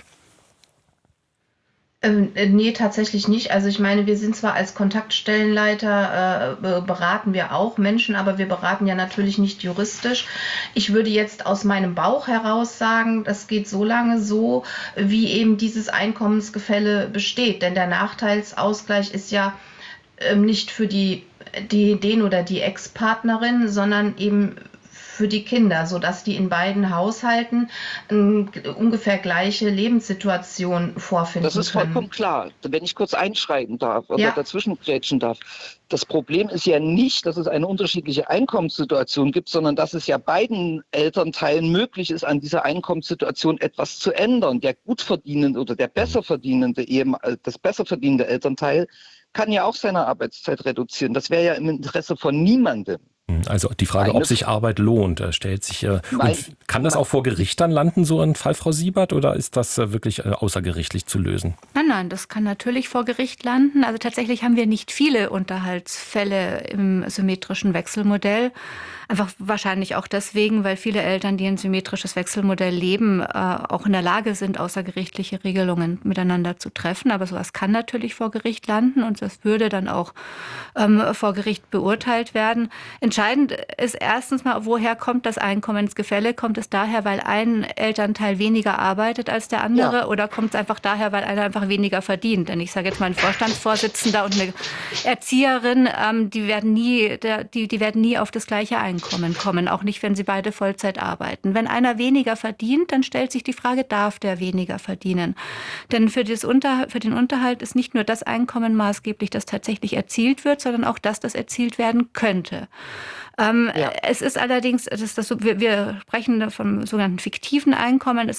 Nee, tatsächlich nicht. Also ich meine, wir sind zwar als Kontaktstellenleiter, beraten wir auch Menschen, aber wir beraten ja natürlich nicht juristisch. Ich würde jetzt aus meinem Bauch heraus sagen, das geht so lange so, wie eben dieses Einkommensgefälle besteht. Denn der Nachteilsausgleich ist ja nicht für den oder die Ex-Partnerin, sondern eben für die Kinder, sodass die in beiden Haushalten ungefähr gleiche Lebenssituation vorfinden können. Das ist vollkommen klar. Wenn ich kurz einschreiten darf oder dazwischen grätschen darf. Das Problem ist ja nicht, dass es eine unterschiedliche Einkommenssituation gibt, sondern dass es ja beiden Elternteilen möglich ist, an dieser Einkommenssituation etwas zu ändern. Der gut verdienende oder das besser verdienende Elternteil kann ja auch seine Arbeitszeit reduzieren. Das wäre ja im Interesse von niemandem. Also die Frage, ob sich Arbeit lohnt, stellt sich. Und kann das auch vor Gericht dann landen, so ein Fall, Frau Siebert, oder ist das wirklich außergerichtlich zu lösen? Nein, das kann natürlich vor Gericht landen. Also tatsächlich haben wir nicht viele Unterhaltsfälle im symmetrischen Wechselmodell. Einfach wahrscheinlich auch deswegen, weil viele Eltern, die ein symmetrisches Wechselmodell leben, auch in der Lage sind, außergerichtliche Regelungen miteinander zu treffen. Aber sowas kann natürlich vor Gericht landen und das würde dann auch vor Gericht beurteilt werden. Entscheidend ist erstens mal, woher kommt das Einkommensgefälle? Kommt es daher, weil ein Elternteil weniger arbeitet als der andere, oder kommt es einfach daher, weil einer einfach weniger verdient? Denn ich sage jetzt mal, ein Vorstandsvorsitzender und eine Erzieherin, die werden nie auf das gleiche Einkommen kommen, auch nicht, wenn sie beide Vollzeit arbeiten. Wenn einer weniger verdient, dann stellt sich die Frage, darf der weniger verdienen? Denn für den Unterhalt ist nicht nur das Einkommen maßgeblich, das tatsächlich erzielt wird, sondern auch das erzielt werden könnte. Es ist allerdings, wir sprechen vom sogenannten fiktiven Einkommen,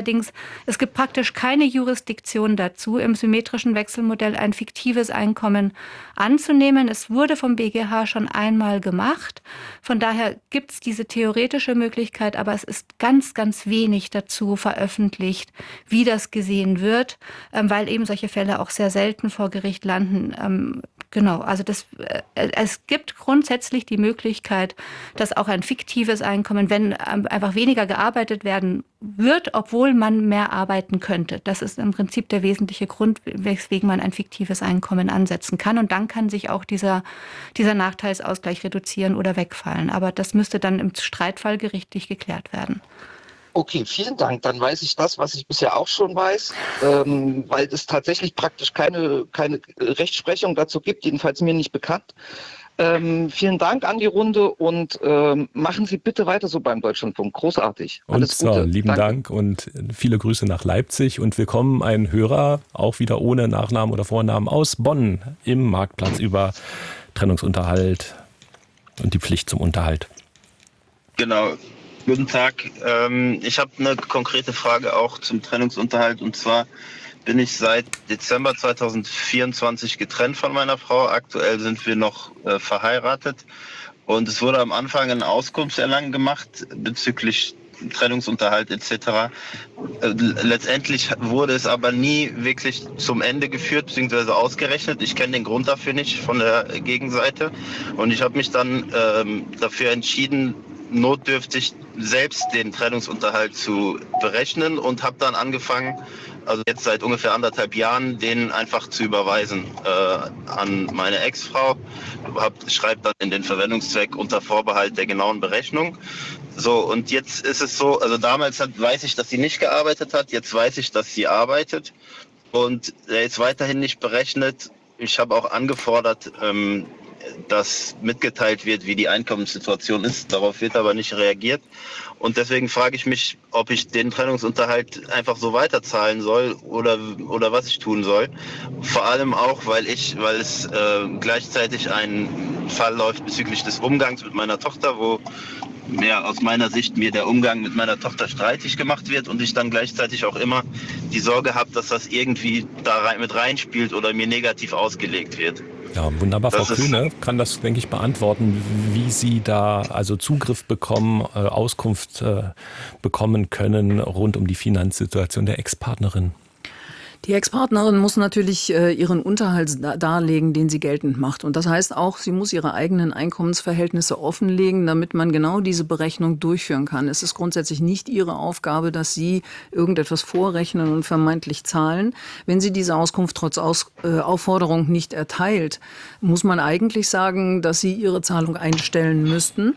es gibt praktisch keine Jurisdiktion dazu, im symmetrischen Wechselmodell ein fiktives Einkommen anzunehmen. Es wurde vom BGH schon einmal gemacht. Von daher gibt es diese theoretische Möglichkeit, aber es ist ganz, ganz wenig dazu veröffentlicht, wie das gesehen wird, weil eben solche Fälle auch sehr selten vor Gericht landen. Genau, also es gibt grundsätzlich die Möglichkeit, dass auch ein fiktives Einkommen, wenn einfach weniger gearbeitet werden wird, obwohl man mehr arbeiten könnte. Das ist im Prinzip der wesentliche Grund, weswegen man ein fiktives Einkommen ansetzen kann. Und dann kann sich auch dieser Nachteilsausgleich reduzieren oder wegfallen. Aber das müsste dann im Streitfall gerichtlich geklärt werden. Okay, vielen Dank. Dann weiß ich das, was ich bisher auch schon weiß, weil es tatsächlich praktisch keine Rechtsprechung dazu gibt, jedenfalls mir nicht bekannt. Vielen Dank an die Runde und machen Sie bitte weiter so beim Deutschlandfunk. Großartig. Alles Gute. Lieben Dank und viele Grüße nach Leipzig. Und willkommen ein Hörer, auch wieder ohne Nachnamen oder Vornamen, aus Bonn im Marktplatz über Trennungsunterhalt und die Pflicht zum Unterhalt. Genau. Guten Tag. Ich habe eine konkrete Frage auch zum Trennungsunterhalt. Und zwar bin ich seit Dezember 2024 getrennt von meiner Frau. Aktuell sind wir noch verheiratet. Und es wurde am Anfang ein Auskunftserlangen gemacht bezüglich Trennungsunterhalt etc. Letztendlich wurde es aber nie wirklich zum Ende geführt bzw. ausgerechnet. Ich kenne den Grund dafür nicht von der Gegenseite. Und ich habe mich dann dafür entschieden, notdürftig selbst den Trennungsunterhalt zu berechnen und habe dann angefangen, also jetzt seit ungefähr 1,5 Jahren, den einfach zu überweisen an meine Ex-Frau. Schreibe dann in den Verwendungszweck unter Vorbehalt der genauen Berechnung. So, und jetzt ist es so, also damals weiß ich, dass sie nicht gearbeitet hat, jetzt weiß ich, dass sie arbeitet und er ist weiterhin nicht berechnet. Ich habe auch angefordert, dass mitgeteilt wird, wie die Einkommenssituation ist. Darauf wird aber nicht reagiert. Und deswegen frage ich mich, ob ich den Trennungsunterhalt einfach so weiterzahlen soll oder was ich tun soll. Vor allem auch, weil es gleichzeitig ein Fall läuft bezüglich des Umgangs mit meiner Tochter, wo aus meiner Sicht mir der Umgang mit meiner Tochter streitig gemacht wird und ich dann gleichzeitig auch immer die Sorge habe, dass das irgendwie da mit reinspielt oder mir negativ ausgelegt wird. Ja, wunderbar. Frau Kühne kann das, denke ich, beantworten, wie Sie da also Zugriff bekommen, Auskunft bekommen können rund um die Finanzsituation der Ex-Partnerin. Die Ex-Partnerin muss natürlich ihren Unterhalt darlegen, den sie geltend macht. Und das heißt auch, sie muss ihre eigenen Einkommensverhältnisse offenlegen, damit man genau diese Berechnung durchführen kann. Es ist grundsätzlich nicht ihre Aufgabe, dass sie irgendetwas vorrechnen und vermeintlich zahlen. Wenn sie diese Auskunft trotz Aufforderung nicht erteilt, muss man eigentlich sagen, dass sie ihre Zahlung einstellen müssten.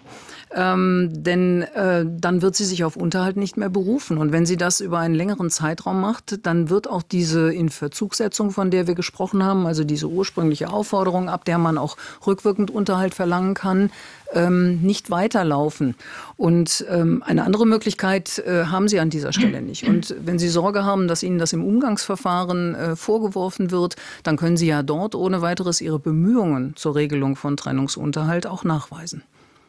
Denn dann wird sie sich auf Unterhalt nicht mehr berufen. Und wenn sie das über einen längeren Zeitraum macht, dann wird auch diese Inverzugsetzung, von der wir gesprochen haben, also diese ursprüngliche Aufforderung, ab der man auch rückwirkend Unterhalt verlangen kann, nicht weiterlaufen. Und eine andere Möglichkeit haben Sie an dieser Stelle nicht. Und wenn Sie Sorge haben, dass Ihnen das im Umgangsverfahren vorgeworfen wird, dann können Sie ja dort ohne weiteres Ihre Bemühungen zur Regelung von Trennungsunterhalt auch nachweisen.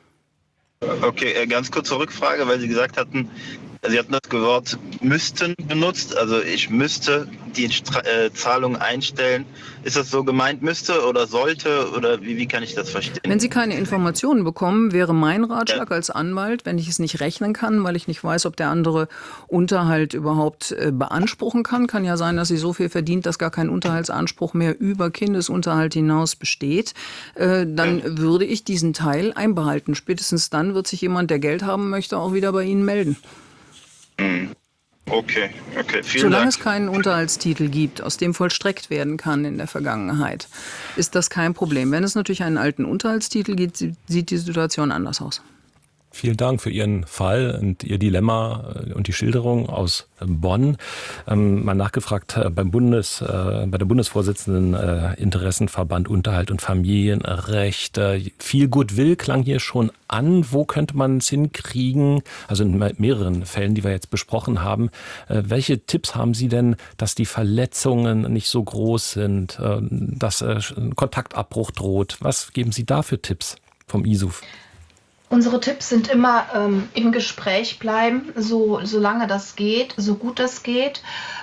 Okay, ganz kurze Rückfrage, weil Sie gesagt hatten, Sie hatten das Wort müssten benutzt, also ich müsste die Zahlung einstellen. Ist das so gemeint, müsste oder sollte oder wie kann ich das verstehen? Wenn Sie keine Informationen bekommen, wäre mein Ratschlag als Anwalt, wenn ich es nicht rechnen kann, weil ich nicht weiß, ob der andere Unterhalt überhaupt beanspruchen kann. Kann ja sein, dass sie so viel verdient, dass gar kein Unterhaltsanspruch mehr über Kindesunterhalt hinaus besteht. Dann würde ich diesen Teil einbehalten. Spätestens dann wird sich jemand, der Geld haben möchte, auch wieder bei Ihnen melden. Okay, vielen Solange Dank. es keinen Unterhaltstitel gibt, aus dem vollstreckt werden kann in der Vergangenheit, ist das kein Problem. Wenn es natürlich einen alten Unterhaltstitel gibt, sieht die Situation anders aus. Vielen Dank für Ihren Fall und Ihr Dilemma und die Schilderung aus Bonn. Mal nachgefragt bei der Bundesvorsitzenden Interessenverband Unterhalt und Familienrecht. Viel Goodwill klang hier schon an. Wo könnte man es hinkriegen? Also in mehreren Fällen, die wir jetzt besprochen haben. Welche Tipps haben Sie denn, dass die Verletzungen nicht so groß sind, dass Kontaktabbruch droht? Was geben Sie da für Tipps vom ISUF? Unsere Tipps sind immer im Gespräch bleiben, solange das geht, so gut das geht.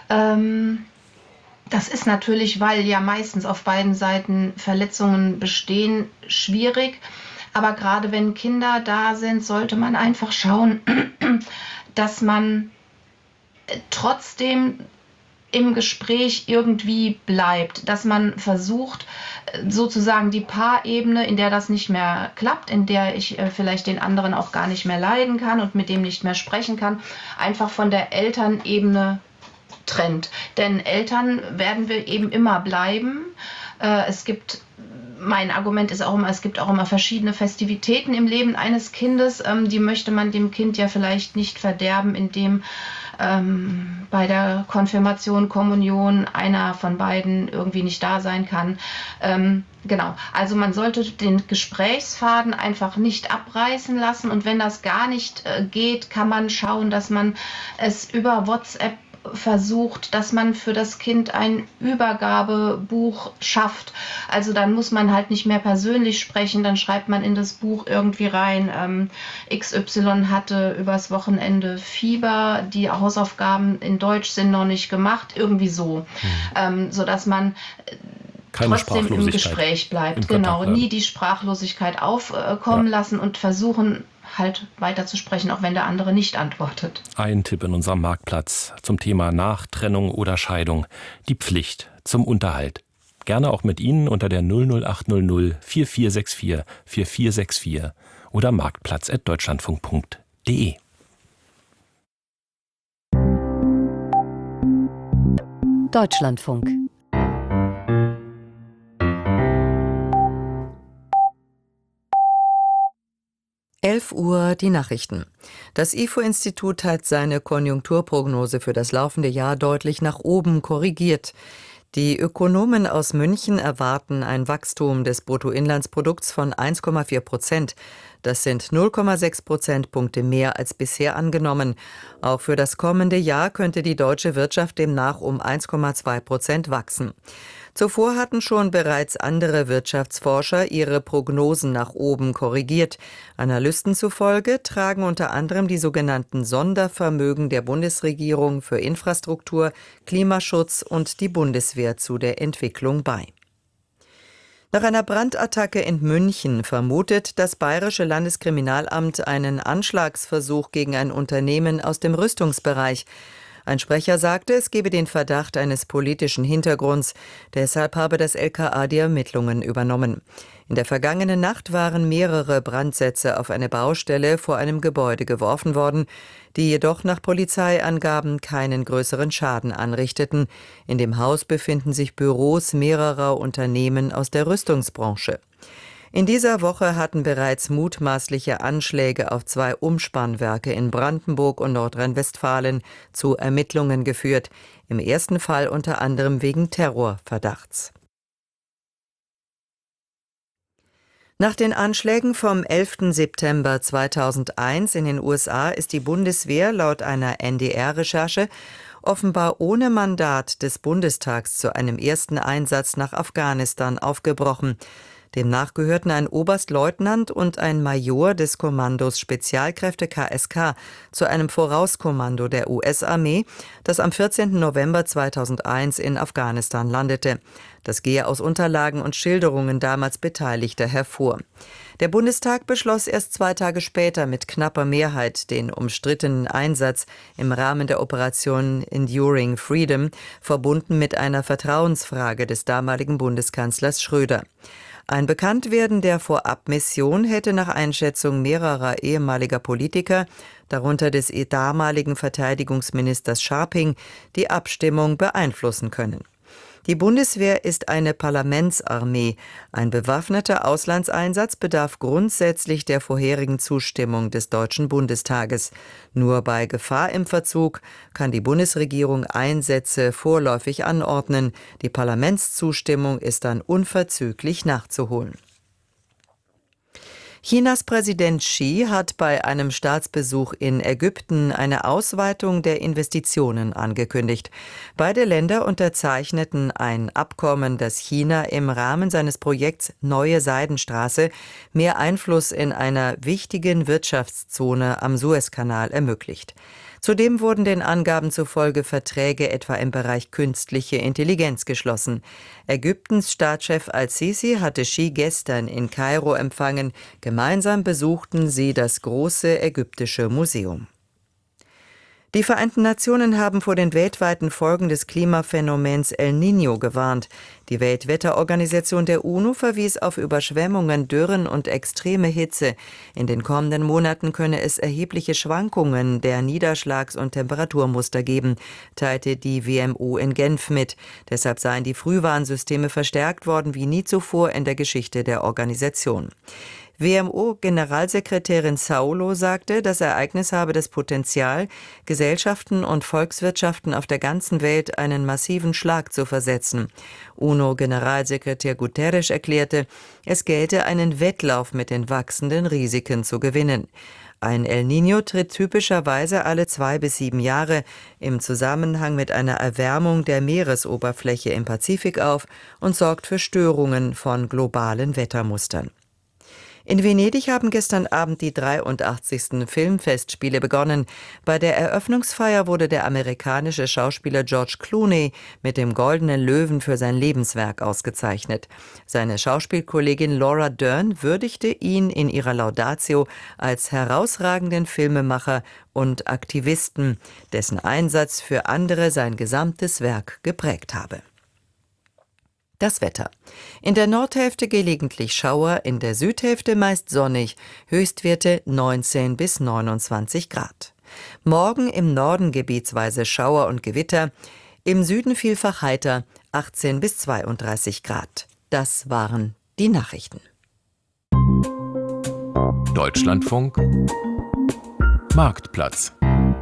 Das ist natürlich, weil ja meistens auf beiden Seiten Verletzungen bestehen, schwierig. Aber gerade wenn Kinder da sind, sollte man einfach schauen, dass man trotzdem im Gespräch irgendwie bleibt, dass man versucht, sozusagen die Paarebene, in der das nicht mehr klappt, in der ich vielleicht den anderen auch gar nicht mehr leiden kann und mit dem nicht mehr sprechen kann, einfach von der Elternebene trennt. Denn Eltern werden wir eben immer bleiben. Mein Argument ist auch immer, es gibt auch immer verschiedene Festivitäten im Leben eines Kindes, die möchte man dem Kind ja vielleicht nicht verderben, indem bei der Konfirmation, Kommunion einer von beiden irgendwie nicht da sein kann. Genau, also man sollte den Gesprächsfaden einfach nicht abreißen lassen und wenn das gar nicht geht, kann man schauen, dass man es über WhatsApp versucht, dass man für das Kind ein Übergabebuch schafft. Also dann muss man halt nicht mehr persönlich sprechen, dann schreibt man in das Buch irgendwie rein, XY hatte übers Wochenende Fieber, die Hausaufgaben in Deutsch sind noch nicht gemacht, irgendwie so. Sodass man trotzdem im Gespräch bleibt. Genau, nie die Sprachlosigkeit aufkommen lassen und versuchen, halt weiter zu sprechen, auch wenn der andere nicht antwortet. Ein Tipp in unserem Marktplatz zum Thema Nachtrennung oder Scheidung. Die Pflicht zum Unterhalt. Gerne auch mit Ihnen unter der 00800 4464 4464 oder marktplatz@deutschlandfunk.de. Deutschlandfunk. Uhr die Nachrichten. Das IFO-Institut hat seine Konjunkturprognose für das laufende Jahr deutlich nach oben korrigiert. Die Ökonomen aus München erwarten ein Wachstum des Bruttoinlandsprodukts von 1,4%. Das sind 0,6 Prozentpunkte mehr als bisher angenommen. Auch für das kommende Jahr könnte die deutsche Wirtschaft demnach um 1,2% wachsen. Zuvor hatten schon bereits andere Wirtschaftsforscher ihre Prognosen nach oben korrigiert. Analysten zufolge tragen unter anderem die sogenannten Sondervermögen der Bundesregierung für Infrastruktur, Klimaschutz und die Bundeswehr zu der Entwicklung bei. Nach einer Brandattacke in München vermutet das Bayerische Landeskriminalamt einen Anschlagsversuch gegen ein Unternehmen aus dem Rüstungsbereich. Ein Sprecher sagte, es gebe den Verdacht eines politischen Hintergrunds. Deshalb habe das LKA die Ermittlungen übernommen. In der vergangenen Nacht waren mehrere Brandsätze auf eine Baustelle vor einem Gebäude geworfen worden, die jedoch nach Polizeiangaben keinen größeren Schaden anrichteten. In dem Haus befinden sich Büros mehrerer Unternehmen aus der Rüstungsbranche. In dieser Woche hatten bereits mutmaßliche Anschläge auf 2 Umspannwerke in Brandenburg und Nordrhein-Westfalen zu Ermittlungen geführt. Im ersten Fall unter anderem wegen Terrorverdachts. Nach den Anschlägen vom 11. September 2001 in den USA ist die Bundeswehr laut einer NDR-Recherche offenbar ohne Mandat des Bundestags zu einem ersten Einsatz nach Afghanistan aufgebrochen. Demnach gehörten ein Oberstleutnant und ein Major des Kommandos Spezialkräfte KSK zu einem Vorauskommando der US-Armee, das am 14. November 2001 in Afghanistan landete. Das gehe aus Unterlagen und Schilderungen damals Beteiligter hervor. Der Bundestag beschloss erst 2 Tage später mit knapper Mehrheit den umstrittenen Einsatz im Rahmen der Operation Enduring Freedom, verbunden mit einer Vertrauensfrage des damaligen Bundeskanzlers Schröder. Ein Bekanntwerden der Vorabmission hätte nach Einschätzung mehrerer ehemaliger Politiker, darunter des damaligen Verteidigungsministers Scharping, die Abstimmung beeinflussen können. Die Bundeswehr ist eine Parlamentsarmee. Ein bewaffneter Auslandseinsatz bedarf grundsätzlich der vorherigen Zustimmung des Deutschen Bundestages. Nur bei Gefahr im Verzug kann die Bundesregierung Einsätze vorläufig anordnen. Die Parlamentszustimmung ist dann unverzüglich nachzuholen. Chinas Präsident Xi hat bei einem Staatsbesuch in Ägypten eine Ausweitung der Investitionen angekündigt. Beide Länder unterzeichneten ein Abkommen, das China im Rahmen seines Projekts Neue Seidenstraße mehr Einfluss in einer wichtigen Wirtschaftszone am Suezkanal ermöglicht. Zudem wurden den Angaben zufolge Verträge etwa im Bereich künstliche Intelligenz geschlossen. Ägyptens Staatschef al-Sisi hatte Xi gestern in Kairo empfangen. Gemeinsam besuchten sie das große ägyptische Museum. Die Vereinten Nationen haben vor den weltweiten Folgen des Klimaphänomens El Niño gewarnt. Die Weltwetterorganisation der UNO verwies auf Überschwemmungen, Dürren und extreme Hitze. In den kommenden Monaten könne es erhebliche Schwankungen der Niederschlags- und Temperaturmuster geben, teilte die WMO in Genf mit. Deshalb seien die Frühwarnsysteme verstärkt worden wie nie zuvor in der Geschichte der Organisation. WMO-Generalsekretärin Saulo sagte, das Ereignis habe das Potenzial, Gesellschaften und Volkswirtschaften auf der ganzen Welt einen massiven Schlag zu versetzen. UNO-Generalsekretär Guterres erklärte, es gelte einen Wettlauf mit den wachsenden Risiken zu gewinnen. Ein El Niño tritt typischerweise alle 2 bis 7 Jahre im Zusammenhang mit einer Erwärmung der Meeresoberfläche im Pazifik auf und sorgt für Störungen von globalen Wettermustern. In Venedig haben gestern Abend die 83. Filmfestspiele begonnen. Bei der Eröffnungsfeier wurde der amerikanische Schauspieler George Clooney mit dem Goldenen Löwen für sein Lebenswerk ausgezeichnet. Seine Schauspielkollegin Laura Dern würdigte ihn in ihrer Laudatio als herausragenden Filmemacher und Aktivisten, dessen Einsatz für andere sein gesamtes Werk geprägt habe. Das Wetter. In der Nordhälfte gelegentlich Schauer, in der Südhälfte meist sonnig, Höchstwerte 19 bis 29 Grad. Morgen im Norden gebietsweise Schauer und Gewitter, im Süden vielfach heiter, 18 bis 32 Grad. Das waren die Nachrichten. Deutschlandfunk Marktplatz.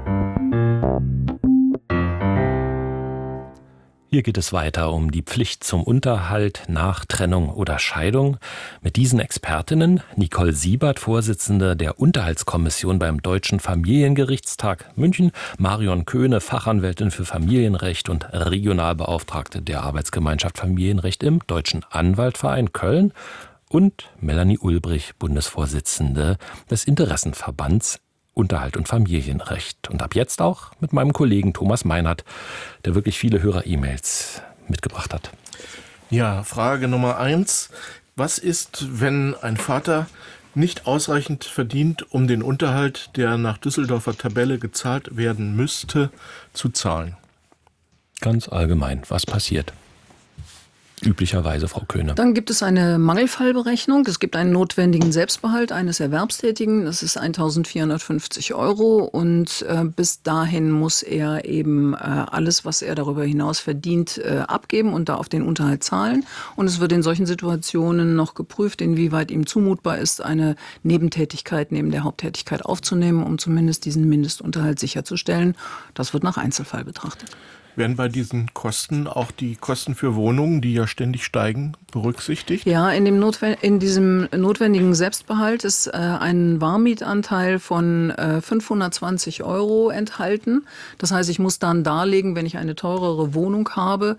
Hier geht es weiter um die Pflicht zum Unterhalt nach Trennung oder Scheidung. Mit diesen Expertinnen, Nicole Siebert, Vorsitzende der Unterhaltskommission beim Deutschen Familiengerichtstag München, Marion Köhne, Fachanwältin für Familienrecht und Regionalbeauftragte der Arbeitsgemeinschaft Familienrecht im Deutschen Anwaltverein Köln und Melanie Ulbrich, Bundesvorsitzende des Interessenverbands Unterhalt und Familienrecht. Und ab jetzt auch mit meinem Kollegen Thomas Meinert, der wirklich viele Hörer-E-Mails mitgebracht hat. Ja, Frage Nummer 1. Was ist, wenn ein Vater nicht ausreichend verdient, um den Unterhalt, der nach Düsseldorfer Tabelle gezahlt werden müsste, zu zahlen? Ganz allgemein, was passiert? Üblicherweise, Frau Köhne. Dann gibt es eine Mangelfallberechnung. Es gibt einen notwendigen Selbstbehalt eines Erwerbstätigen. Das ist 1.450 € und bis dahin muss er eben alles, was er darüber hinaus verdient, abgeben und da auf den Unterhalt zahlen. Und es wird in solchen Situationen noch geprüft, inwieweit ihm zumutbar ist, eine Nebentätigkeit neben der Haupttätigkeit aufzunehmen, um zumindest diesen Mindestunterhalt sicherzustellen. Das wird nach Einzelfall betrachtet. Werden bei diesen Kosten auch die Kosten für Wohnungen, die ja ständig steigen, berücksichtigt? Ja, in diesem notwendigen Selbstbehalt ist ein Warmietanteil von 520 € enthalten. Das heißt, ich muss dann darlegen, wenn ich eine teurere Wohnung habe,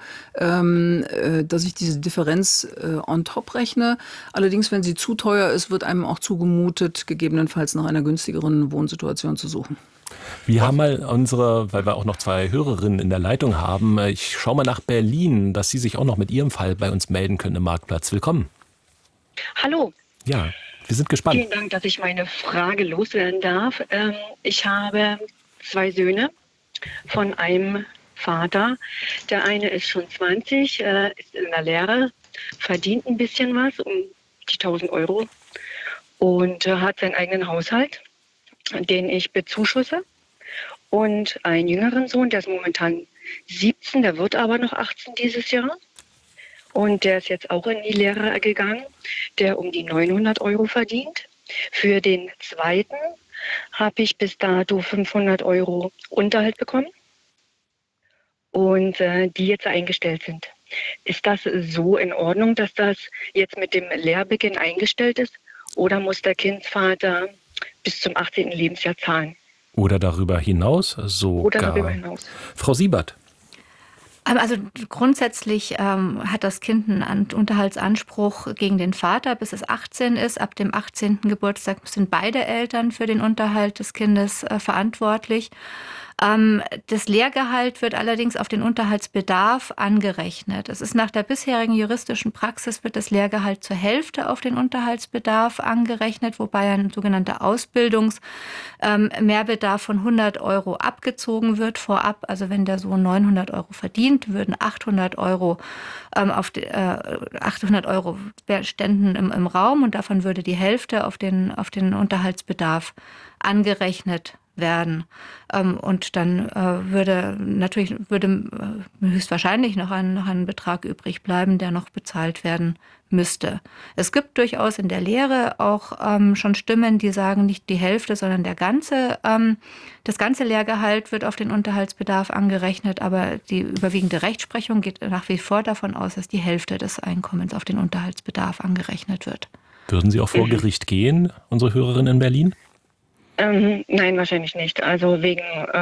dass ich diese Differenz on top rechne. Allerdings, wenn sie zu teuer ist, wird einem auch zugemutet, gegebenenfalls nach einer günstigeren Wohnsituation zu suchen. Wir haben mal weil wir auch noch 2 Hörerinnen in der Leitung haben, ich schaue mal nach Berlin, dass Sie sich auch noch mit Ihrem Fall bei uns melden können im Marktplatz. Willkommen. Hallo. Ja, wir sind gespannt. Vielen Dank, dass ich meine Frage loswerden darf. Ich habe 2 Söhne von einem Vater. Der eine ist schon 20, ist in der Lehre, verdient ein bisschen was, die 1.000 Euro und hat seinen eigenen Haushalt, den ich bezuschusse. Und einen jüngeren Sohn, der ist momentan 17, der wird aber noch 18 dieses Jahr. Und der ist jetzt auch in die Lehre gegangen, der um die 900 Euro verdient. Für den zweiten habe ich bis dato 500 Euro Unterhalt bekommen und die jetzt eingestellt sind. Ist das so in Ordnung, dass das jetzt mit dem Lehrbeginn eingestellt ist? Oder muss der Kindsvater bis zum 18. Lebensjahr zahlen? Oder darüber hinaus sogar. Oder darüber hinaus. Frau Siebert. Also grundsätzlich hat das Kind einen Unterhaltsanspruch gegen den Vater, bis es 18 ist. Ab dem 18. Geburtstag sind beide Eltern für den Unterhalt des Kindes verantwortlich. Das Lehrgehalt wird allerdings auf den Unterhaltsbedarf angerechnet. Es ist nach der bisherigen juristischen Praxis wird das Lehrgehalt zur Hälfte auf den Unterhaltsbedarf angerechnet, wobei ein sogenannter Ausbildungsmehrbedarf von 100 Euro abgezogen wird vorab. Also wenn der Sohn 900 Euro verdient, würden 800 Euro 800 Euro ständen im Raum und davon würde die Hälfte auf den Unterhaltsbedarf angerechnet werden. Und dann würde höchstwahrscheinlich noch ein Betrag übrig bleiben, der noch bezahlt werden müsste. Es gibt durchaus in der Lehre auch schon Stimmen, die sagen, nicht die Hälfte, sondern das ganze Lehrgehalt wird auf den Unterhaltsbedarf angerechnet, aber die überwiegende Rechtsprechung geht nach wie vor davon aus, dass die Hälfte des Einkommens auf den Unterhaltsbedarf angerechnet wird. Würden Sie auch vor Gericht gehen, unsere Hörerin in Berlin? Nein, wahrscheinlich nicht. Also wegen